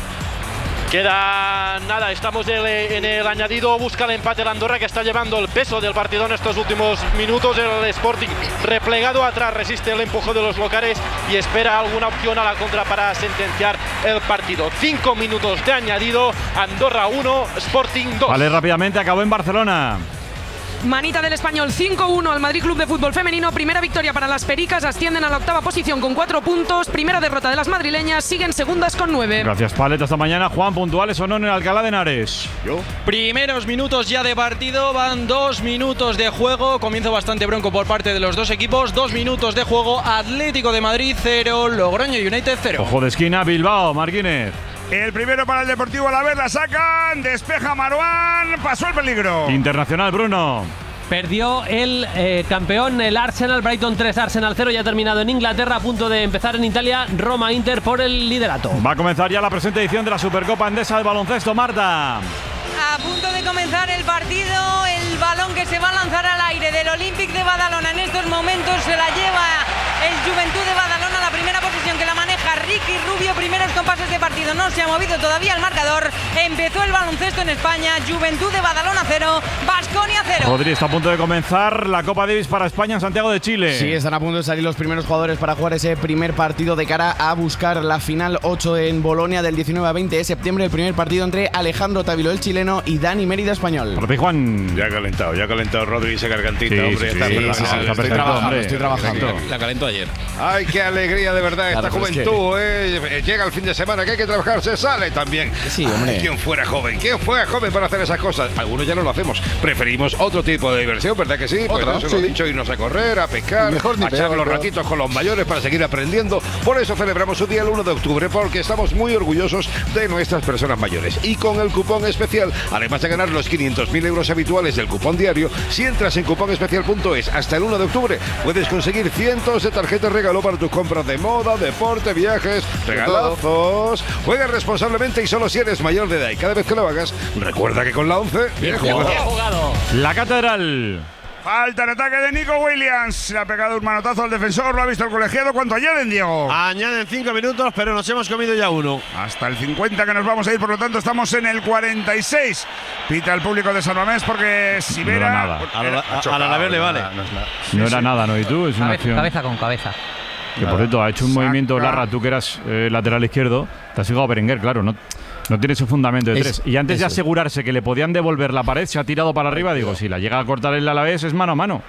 Queda nada, estamos en el, en el añadido, busca el empate el Andorra que está llevando el peso del partido en estos últimos minutos. El Sporting replegado atrás, resiste el empuje de los locales y espera alguna opción a la contra para sentenciar el partido. Cinco minutos de añadido, Andorra uno, Sporting dos. Vale, rápidamente, acabó en Barcelona. Manita del Español cinco uno al Madrid Club de Fútbol Femenino. Primera victoria para las Pericas, ascienden a la octava posición con cuatro puntos. Primera derrota de las madrileñas, siguen segundas con nueve. Gracias, Palet. Hasta mañana. Juan, puntuales o no en el Alcalá de Henares. Yo. Primeros minutos ya de partido, van dos minutos de juego. Comienzo bastante bronco por parte de los dos equipos. Dos minutos de juego, Atlético de Madrid cero, Logroño United cero. Ojo de esquina, Bilbao, Marquínez. El primero para el Deportivo Alavés, la sacan, despeja Marouane, pasó el peligro. Internacional, Bruno. Perdió el eh, campeón, el Arsenal, Brighton tres, Arsenal cero. Ya ha terminado en Inglaterra, a punto de empezar en Italia, Roma-Inter por el liderato. Va a comenzar ya la presente edición de la Supercopa Endesa de baloncesto, Marta. A punto de comenzar el partido, el balón que se va a lanzar al aire del Olympic de Badalona en estos momentos se la lleva el Juventud de Badalona, la primera posición que la maneja Ricky Rubio, primeros compases de partido, no se ha movido todavía el marcador, empezó el baloncesto en España, Juventud de Badalona cero, Baskonia cero. Rodri, está a punto de comenzar la Copa Davis para España en Santiago de Chile. Sí, están a punto de salir los primeros jugadores para jugar ese primer partido de cara a buscar la final ocho en Bolonia del diecinueve a veinte de septiembre, el primer partido entre Alejandro Tavilo, el chileno, y Dani Mérida, español. Rodri, Juan. Ya ha calentado, ya ha calentado Rodri esa gargantita, Sí, hombre. sí, está sí, fenomenal. sí, sí, está Estoy perfecto, trabajando, hombre. estoy trabajando. La calentó ayer. Ay, qué alegría de verdad Claro, esta pero es que- juventud, eh. Llega el fin de semana que hay que trabajar, se sale también. Sí, hombre. Ay, ¿quién fuera joven? ¿Quién fuera joven para hacer esas cosas? Algunos ya no lo hacemos. Preferimos otro tipo de diversión, ¿verdad que sí? Pues Otra, eso lo he sí. dicho, irnos a correr, a pescar, Mejor ni a echar peor, los ¿verdad? ratitos con los mayores para seguir aprendiendo. Por eso celebramos su día el uno de octubre, porque estamos muy orgullosos de nuestras personas mayores. Y con el cupón especial, además de ganar los quinientos mil euros habituales del cupón diario, si entras en cupón especial punto es hasta el uno de octubre, puedes conseguir cientos de tarjetas regalo para tus compras de moda, deporte, viajes, regalazos. Juega responsablemente y solo si eres mayor de edad. Y cada vez que lo hagas, recuerda que con la once, bien jugado. La Catedral. Falta en ataque de Nico Williams. Le ha pegado un manotazo al defensor, lo ha visto el colegiado. ¿Cuánto añaden, Diego? Añaden cinco minutos, pero nos hemos comido ya uno. Hasta el cincuenta que nos vamos a ir, por lo tanto estamos en el cuarenta y seis. Pita el público de San Mamés porque si No era Vera... nada. A la- a- al Alavés le vale. No era nada, ¿no? ¿Y tú? Es una Cabeza, acción. cabeza con cabeza. Que por cierto, ha hecho un Saca. movimiento Larra, tú que eras eh, lateral izquierdo, te has llegado a Berenguer, claro, no, no tiene su fundamento de Es- tres. Y antes de eso. asegurarse que le podían devolver la pared, se ha tirado para arriba. Digo, si la llega a cortar el Alavés, es mano a mano.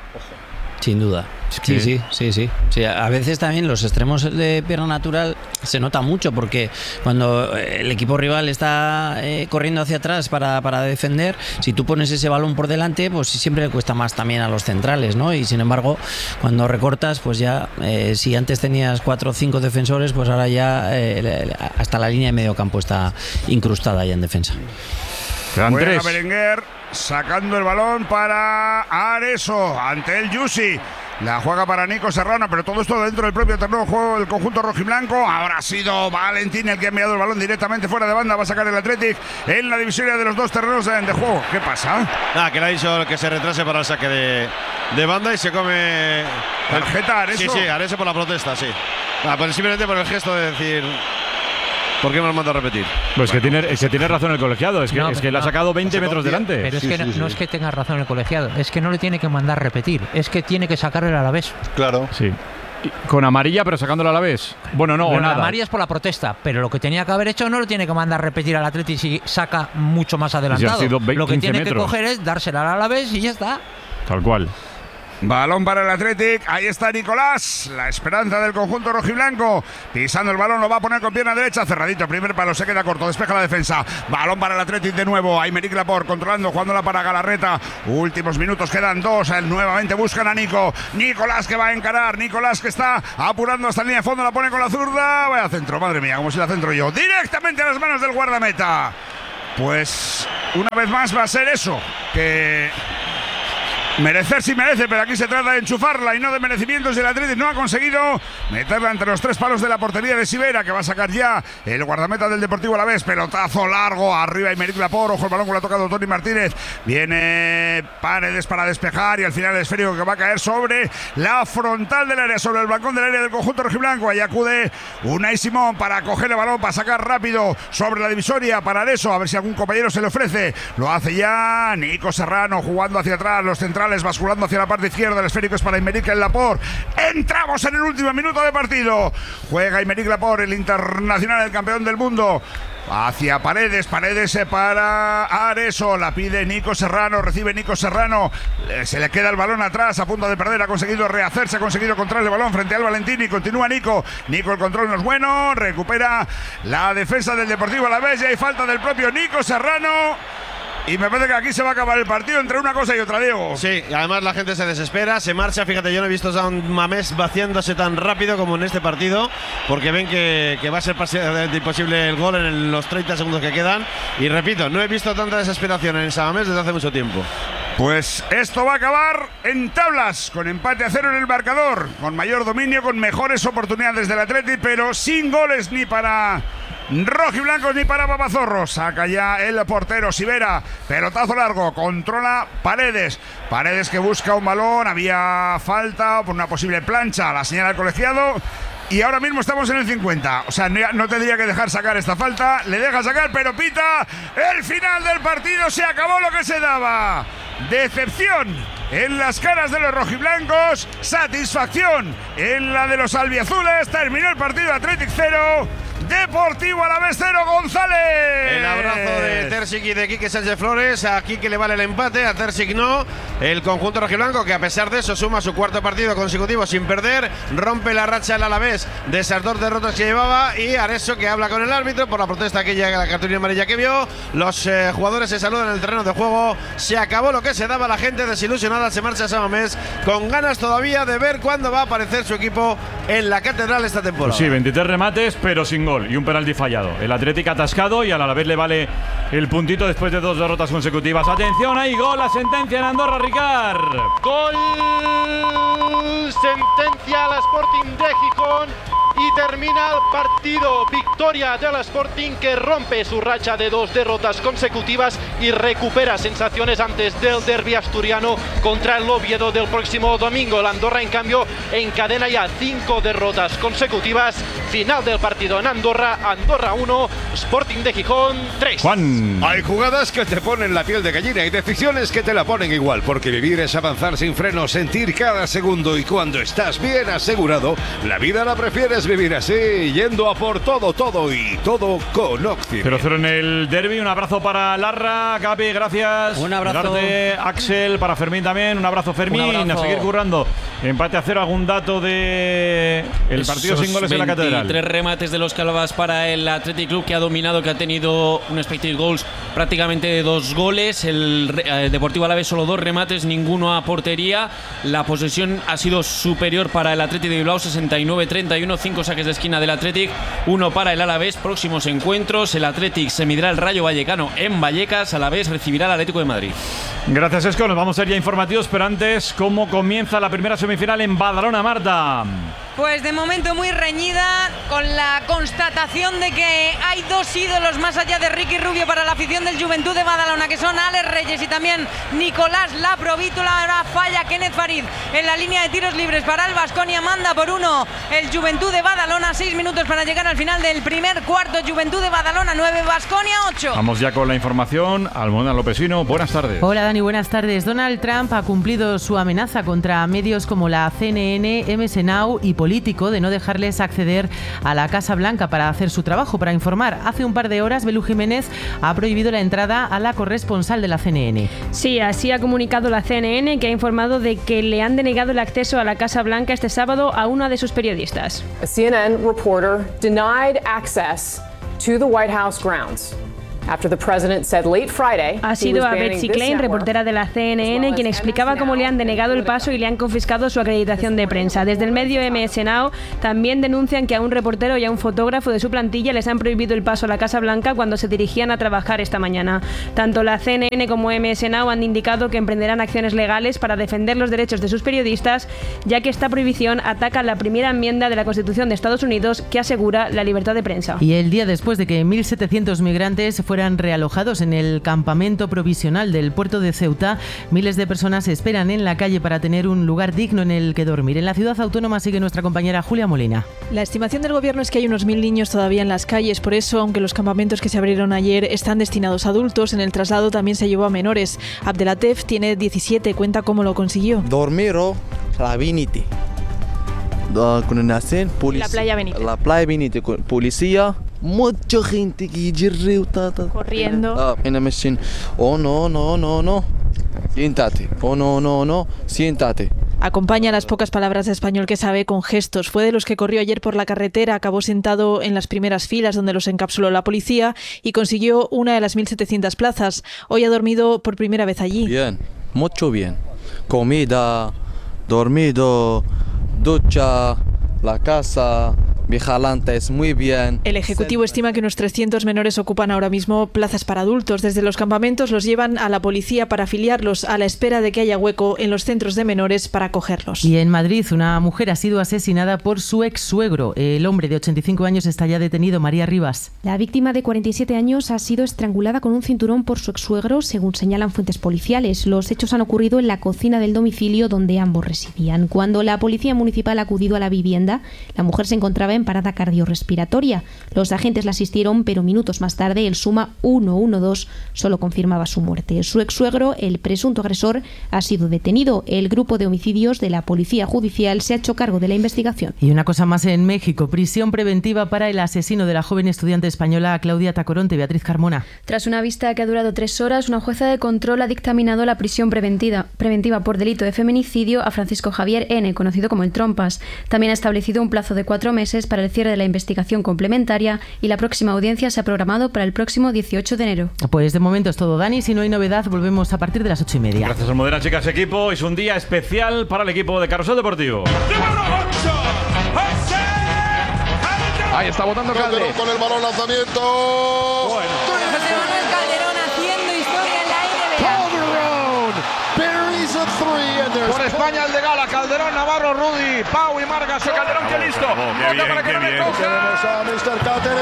Sin duda. que- Sí, sí, sí, sí, sí. A veces también los extremos de pierna natural se nota mucho porque cuando el equipo rival está eh, corriendo hacia atrás para, para defender, si tú pones ese balón por delante, pues siempre le cuesta más también a los centrales, ¿no? Y sin embargo, cuando recortas, pues ya, eh, si antes tenías cuatro o cinco defensores, pues ahora ya eh, hasta la línea de medio campo está incrustada ya en defensa. Quedan Juega tres. Berenguer sacando el balón para Areso ante el Yusi. La juega para Nico Serrano, pero todo esto dentro del propio terreno de juego del conjunto rojiblanco. Ahora ha sido Valentín el que ha enviado el balón directamente fuera de banda. Va a sacar el Athletic en la divisoria de los dos terrenos de, de juego. ¿Qué pasa? Ah, que le ha dicho que se retrase para el saque de, de banda y se come... ¿Tarjeta Areso? Sí, sí, Areso por la protesta, sí. Ah, pues simplemente por el gesto de decir... ¿Por qué me lo mando a repetir? Pues bueno, que tiene, es que tiene razón el colegiado, es que, no, es que no, le ha sacado veinte metros delante. Pero es sí, que sí, no, sí. no es que tenga razón el colegiado, es que no le tiene que mandar repetir, es que tiene que sacarle el Alavés. Claro. Sí. Y con amarilla, pero sacándolo a la vez. Bueno, no, bueno, o nada. La amarilla es por la protesta, pero lo que tenía que haber hecho no lo tiene que mandar repetir al Atleti si saca mucho más adelantado. Si ha sido veinte, lo que tiene metros. que coger es dársela al Alavés y ya está. Tal cual. Balón para el Athletic, ahí está Nicolás, la esperanza del conjunto rojiblanco, pisando el balón, lo va a poner con pierna derecha, cerradito, primer palo, se queda corto, despeja la defensa, balón para el Athletic de nuevo, Aymeric Laporte controlando, jugándola para Galarreta, últimos minutos, quedan dos, nuevamente buscan a Nico, Nicolás que va a encarar, Nicolás que está apurando hasta la línea de fondo, la pone con la zurda, vaya centro, madre mía, como si la centro yo, directamente a las manos del guardameta. Pues una vez más va a ser eso, que... merecer sí merece, pero aquí se trata de enchufarla y no de merecimientos. El Athletic no ha conseguido meterla entre los tres palos de la portería de Sivera, que va a sacar ya el guardameta del Deportivo Alavés. Pelotazo largo, arriba Aymeric Laporte, ojo el balón que lo ha tocado Tony Martínez. Viene Paredes para despejar y al final el esférico que va a caer sobre la frontal del área, sobre el balcón del área del conjunto rojiblanco. Ahí acude Unai Simón para coger el balón, para sacar rápido sobre la divisoria para Areso, a ver si algún compañero se le ofrece. Lo hace ya Nico Serrano jugando hacia atrás, los centrales basculando hacia la parte izquierda, el esférico es para Aymeric Laporte. Entramos en el último minuto de partido. Juega Aymeric Laporte, el internacional, el campeón del mundo. Hacia Paredes, Paredes para Areso, la pide Nico Serrano, recibe Nico Serrano, se le queda el balón atrás, a punto de perder, ha conseguido rehacerse, ha conseguido controlar el balón frente al Valentín y continúa Nico, Nico el control no es bueno, recupera la defensa del Deportivo Alavés y hay falta del propio Nico Serrano. Y me parece que aquí se va a acabar el partido entre una cosa y otra, Diego. Sí, y además la gente se desespera, se marcha. Fíjate, yo no he visto a un Mamés vaciándose tan rápido como en este partido, porque ven que, que va a ser imposible el gol en los treinta segundos que quedan. Y repito, no he visto tanta desesperación en San Mamés desde hace mucho tiempo. Pues esto va a acabar en tablas, con empate a cero en el marcador, con mayor dominio, con mejores oportunidades del Athletic, pero sin goles ni para rojiblancos ni para Babazorros. Saca ya el portero Sivera, pelotazo largo, controla Paredes, Paredes que busca un balón, había falta por una posible plancha, la señala el colegiado. Y ahora mismo estamos en el cincuenta. O sea, no, no tendría que dejar sacar esta falta. Le deja sacar, pero pita el final del partido. Se acabó lo que se daba. Decepción en las caras de los rojiblancos. Satisfacción en la de los albiazules. Terminó el partido, Athletic cero, Deportivo Alavés cero, González. El abrazo de Terzic y de Quique Sánchez Flores. A Quique le vale el empate, a Terzic no. El conjunto rojiblanco, que a pesar de eso suma su cuarto partido consecutivo sin perder, rompe la racha del Alavés de esas dos derrotas que llevaba. Y Areso, que habla con el árbitro por la protesta aquella, la cartulina amarilla que vio. Los eh, jugadores se saludan en el terreno de juego. Se acabó lo que se daba, la gente desilusionada se marcha a San Mamés con ganas todavía de ver cuándo va a aparecer su equipo en la catedral esta temporada. Pues sí, veintitrés remates, pero sin gol y un penalti fallado. El Atlético atascado y al Alavés le vale el puntito después de dos derrotas consecutivas. Atención, ahí gol, la sentencia en Andorra, Ricard. Gol, sentencia al Sporting de Gijón y termina el partido. Victoria del Sporting, que rompe su racha de dos derrotas consecutivas y recupera sensaciones antes del derbi asturiano contra el Oviedo del próximo domingo. El Andorra, en cambio, encadena ya cinco derrotas consecutivas. Final del partido en Andorra. Andorra uno, Sporting de Gijón tres. Juan. Hay jugadas que te ponen la piel de gallina y decisiones que te la ponen igual, porque vivir es avanzar sin freno, sentir cada segundo, y cuando estás bien asegurado, la vida la prefieres vivir así, yendo a por todo, todo y todo con Occident. cero cero en el derbi. Un abrazo para Larra, Capi, gracias. Un abrazo. Darte, Axel, para Fermín también. Un abrazo, Fermín. Un abrazo. A seguir currando. Empate a cero. ¿Algún dato de el partido Esos sin goles en la catedral? veintitrés remates de los que hablabas para el Athletic Club, que ha dominado, que ha tenido un expected goals prácticamente de dos goles. El eh, Deportivo Alavés solo dos remates, ninguno a portería. La posesión ha sido superior para el Athletic de Bilbao, sesenta y nueve treinta y uno. Cinco saques de esquina del Athletic, uno para el Alavés. Próximos encuentros: el Athletic se medirá el Rayo Vallecano en Vallecas. Alavés recibirá al Atlético de Madrid. Gracias, Esco. Nos vamos a ir ya informativos, pero antes, ¿cómo comienza la primera semifinal en Badalona, Marta? Pues de momento muy reñida, con la constatación de que hay dos ídolos más allá de Ricky Rubio para la afición del Juventud de Badalona, que son Alex Reyes y también Nicolás Laprovítula. Ahora falla Kenneth Farid en la línea de tiros libres para el Baskonia. Manda por uno el Juventud de Badalona. Seis minutos para llegar al final del primer cuarto. Juventud de Badalona nueve, Baskonia ocho. Vamos ya con la información. Almudena Lopesino, buenas tardes. Hola Dani, buenas tardes. Donald Trump ha cumplido su amenaza contra medios como la C N N, M S Now y Político de no dejarles acceder a la Casa Blanca para hacer su trabajo, para informar. Hace un par de horas, Belú Jiménez ha prohibido la entrada a la corresponsal de la C N N. Sí, así ha comunicado la C N N, que ha informado de que le han denegado el acceso a la Casa Blanca este sábado a una de sus periodistas. A C N N reporter denied access to the White House grounds. Ha sido a Betsy Klein, reportera de la C N N, quien explicaba cómo le han denegado el paso y le han confiscado su acreditación de prensa. Desde el medio M S Now también denuncian que a un reportero y a un fotógrafo de su plantilla les han prohibido el paso a la Casa Blanca cuando se dirigían a trabajar esta mañana. Tanto la C N N como M S Now han indicado que emprenderán acciones legales para defender los derechos de sus periodistas, ya que esta prohibición ataca la primera enmienda de la Constitución de Estados Unidos, que asegura la libertad de prensa. Y el día después de que mil setecientos migrantes fueran realojados en el campamento provisional del puerto de Ceuta, miles de personas esperan en la calle para tener un lugar digno en el que dormir. En la ciudad autónoma sigue nuestra compañera Julia Molina. La estimación del gobierno es que hay unos mil niños todavía en las calles. Por eso, aunque los campamentos que se abrieron ayer están destinados a adultos, en el traslado también se llevó a menores. Abdelatef tiene diecisiete, cuenta cómo lo consiguió. Dormiro la Benite. La playa Benite. La playa Benite, policía. Mucha gente que corriendo. Ah, en la machine. Oh no, no, no, no. Siéntate. Oh no, no, no. Siéntate. Acompaña las pocas palabras de español que sabe con gestos. Fue de los que corrió ayer por la carretera, acabó sentado en las primeras filas donde los encapsuló la policía y consiguió una de las mil setecientas plazas. Hoy ha dormido por primera vez allí. Bien, mucho bien. Comida, dormido, ducha, la casa. Vigilantes, muy bien. El Ejecutivo estima que unos trescientos menores ocupan ahora mismo plazas para adultos. Desde los campamentos los llevan a la policía para afiliarlos a la espera de que haya hueco en los centros de menores para acogerlos. Y en Madrid, una mujer ha sido asesinada por su ex suegro. El hombre de ochenta y cinco años está ya detenido. María Rivas. La víctima de cuarenta y siete años ha sido estrangulada con un cinturón por su ex suegro, según señalan fuentes policiales. Los hechos han ocurrido en la cocina del domicilio donde ambos residían. Cuando la policía municipal ha acudido a la vivienda, la mujer se encontraba en parada cardiorrespiratoria. Los agentes la asistieron, pero minutos más tarde el SUMA ciento doce solo confirmaba su muerte. Su ex-suegro, el presunto agresor, ha sido detenido. El grupo de homicidios de la Policía Judicial se ha hecho cargo de la investigación. Y una cosa más en México, prisión preventiva para el asesino de la joven estudiante española Claudia Tacoronte. Beatriz Carmona. Tras una vista que ha durado tres horas, una jueza de control ha dictaminado la prisión preventiva, preventiva por delito de feminicidio a Francisco Javier N., conocido como el Trompas. También ha establecido un plazo de cuatro meses para el cierre de la investigación complementaria y la próxima audiencia se ha programado para el próximo dieciocho de enero. Pues de momento es todo, Dani. Si no hay novedad, volvemos a partir de las ocho y media. Gracias, Almudena, chicas, equipo. Es un día especial para el equipo de Carrusel Deportivo. Ahí está botando Calderón con el balón, lanzamiento. Bueno. José Manuel Calderón haciendo historia en la N B A. Por España el de Gala, Calderón, Navarro, Rudy, Pau y Margas. Calderón, que listo. Oh, qué bien, para que qué no bien. le coja. mister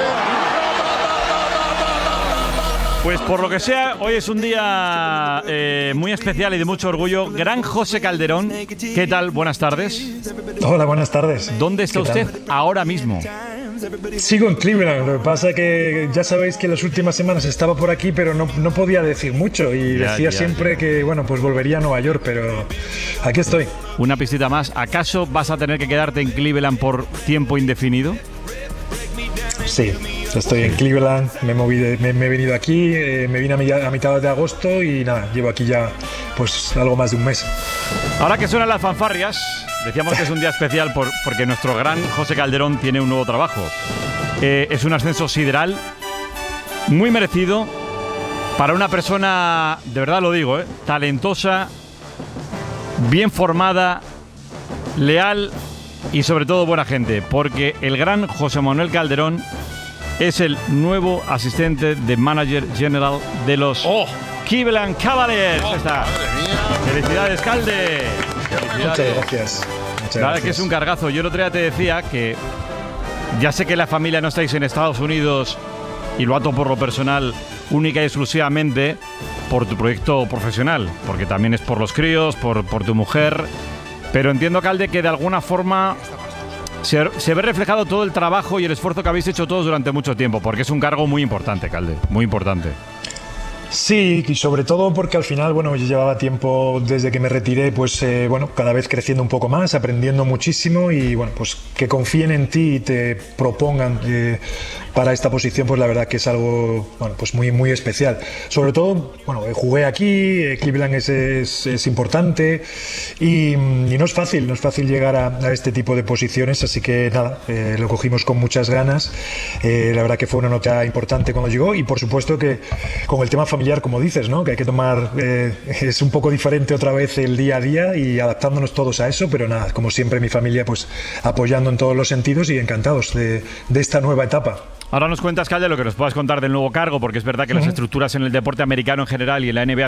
Pues por lo que sea, hoy es un día eh, muy especial y de mucho orgullo. Gran José Calderón, ¿qué tal? Buenas tardes. Hola, buenas tardes. ¿Dónde está usted ahora mismo? Sigo en Cleveland, lo que pasa es que ya sabéis que las últimas semanas estaba por aquí, pero no, no podía decir mucho y ya, decía ya, siempre ya. que bueno, pues volvería a Nueva York, pero aquí estoy. Una pistita más, ¿acaso vas a tener que quedarte en Cleveland por tiempo indefinido? Sí, estoy en Cleveland, me he, movido, me, me he venido aquí, eh, me vine a, mi, a mitad de agosto y nada, llevo aquí ya pues algo más de un mes. Ahora que suenan las fanfarrias, decíamos que es un día especial por, porque nuestro gran José Calderón tiene un nuevo trabajo. Eh, es un ascenso sideral, muy merecido, para una persona, de verdad lo digo, eh, talentosa, bien formada, leal y sobre todo buena gente, porque el gran José Manuel Calderón es el nuevo asistente de manager general de los oh. Cleveland Cavaliers. Ahí está. Felicidades, Calde. Muchas gracias. Muchas Nada, gracias. que es un cargazo. Yo el otro día te decía que ya sé que la familia no estáis en Estados Unidos y lo ato por lo personal única y exclusivamente por tu proyecto profesional, porque también es por los críos, por, por tu mujer, pero entiendo, Calde, que de alguna forma se, se ve reflejado todo el trabajo y el esfuerzo que habéis hecho todos durante mucho tiempo, porque es un cargo muy importante, Calde, muy importante. Sí, y sobre todo porque al final, bueno, yo llevaba tiempo desde que me retiré, pues eh, bueno, cada vez creciendo un poco más, aprendiendo muchísimo y bueno, pues que confíen en ti y te propongan eh, para esta posición, pues la verdad que es algo, bueno, pues muy muy especial. Sobre todo, bueno, jugué aquí, eh, Cleveland es, es, es importante y, y no es fácil, no es fácil llegar a, a este tipo de posiciones, así que nada, eh, lo cogimos con muchas ganas. Eh, la verdad que fue una nota importante cuando llegó y por supuesto que con el tema familiar, como dices, ¿no? Que hay que tomar, eh, es un poco diferente otra vez el día a día y adaptándonos todos a eso, pero nada, como siempre mi familia pues apoyando en todos los sentidos y encantados de, de esta nueva etapa. Ahora nos cuentas, Calde, lo que nos puedas contar del nuevo cargo, porque es verdad que uh-huh. las estructuras en el deporte americano en general y en la N B A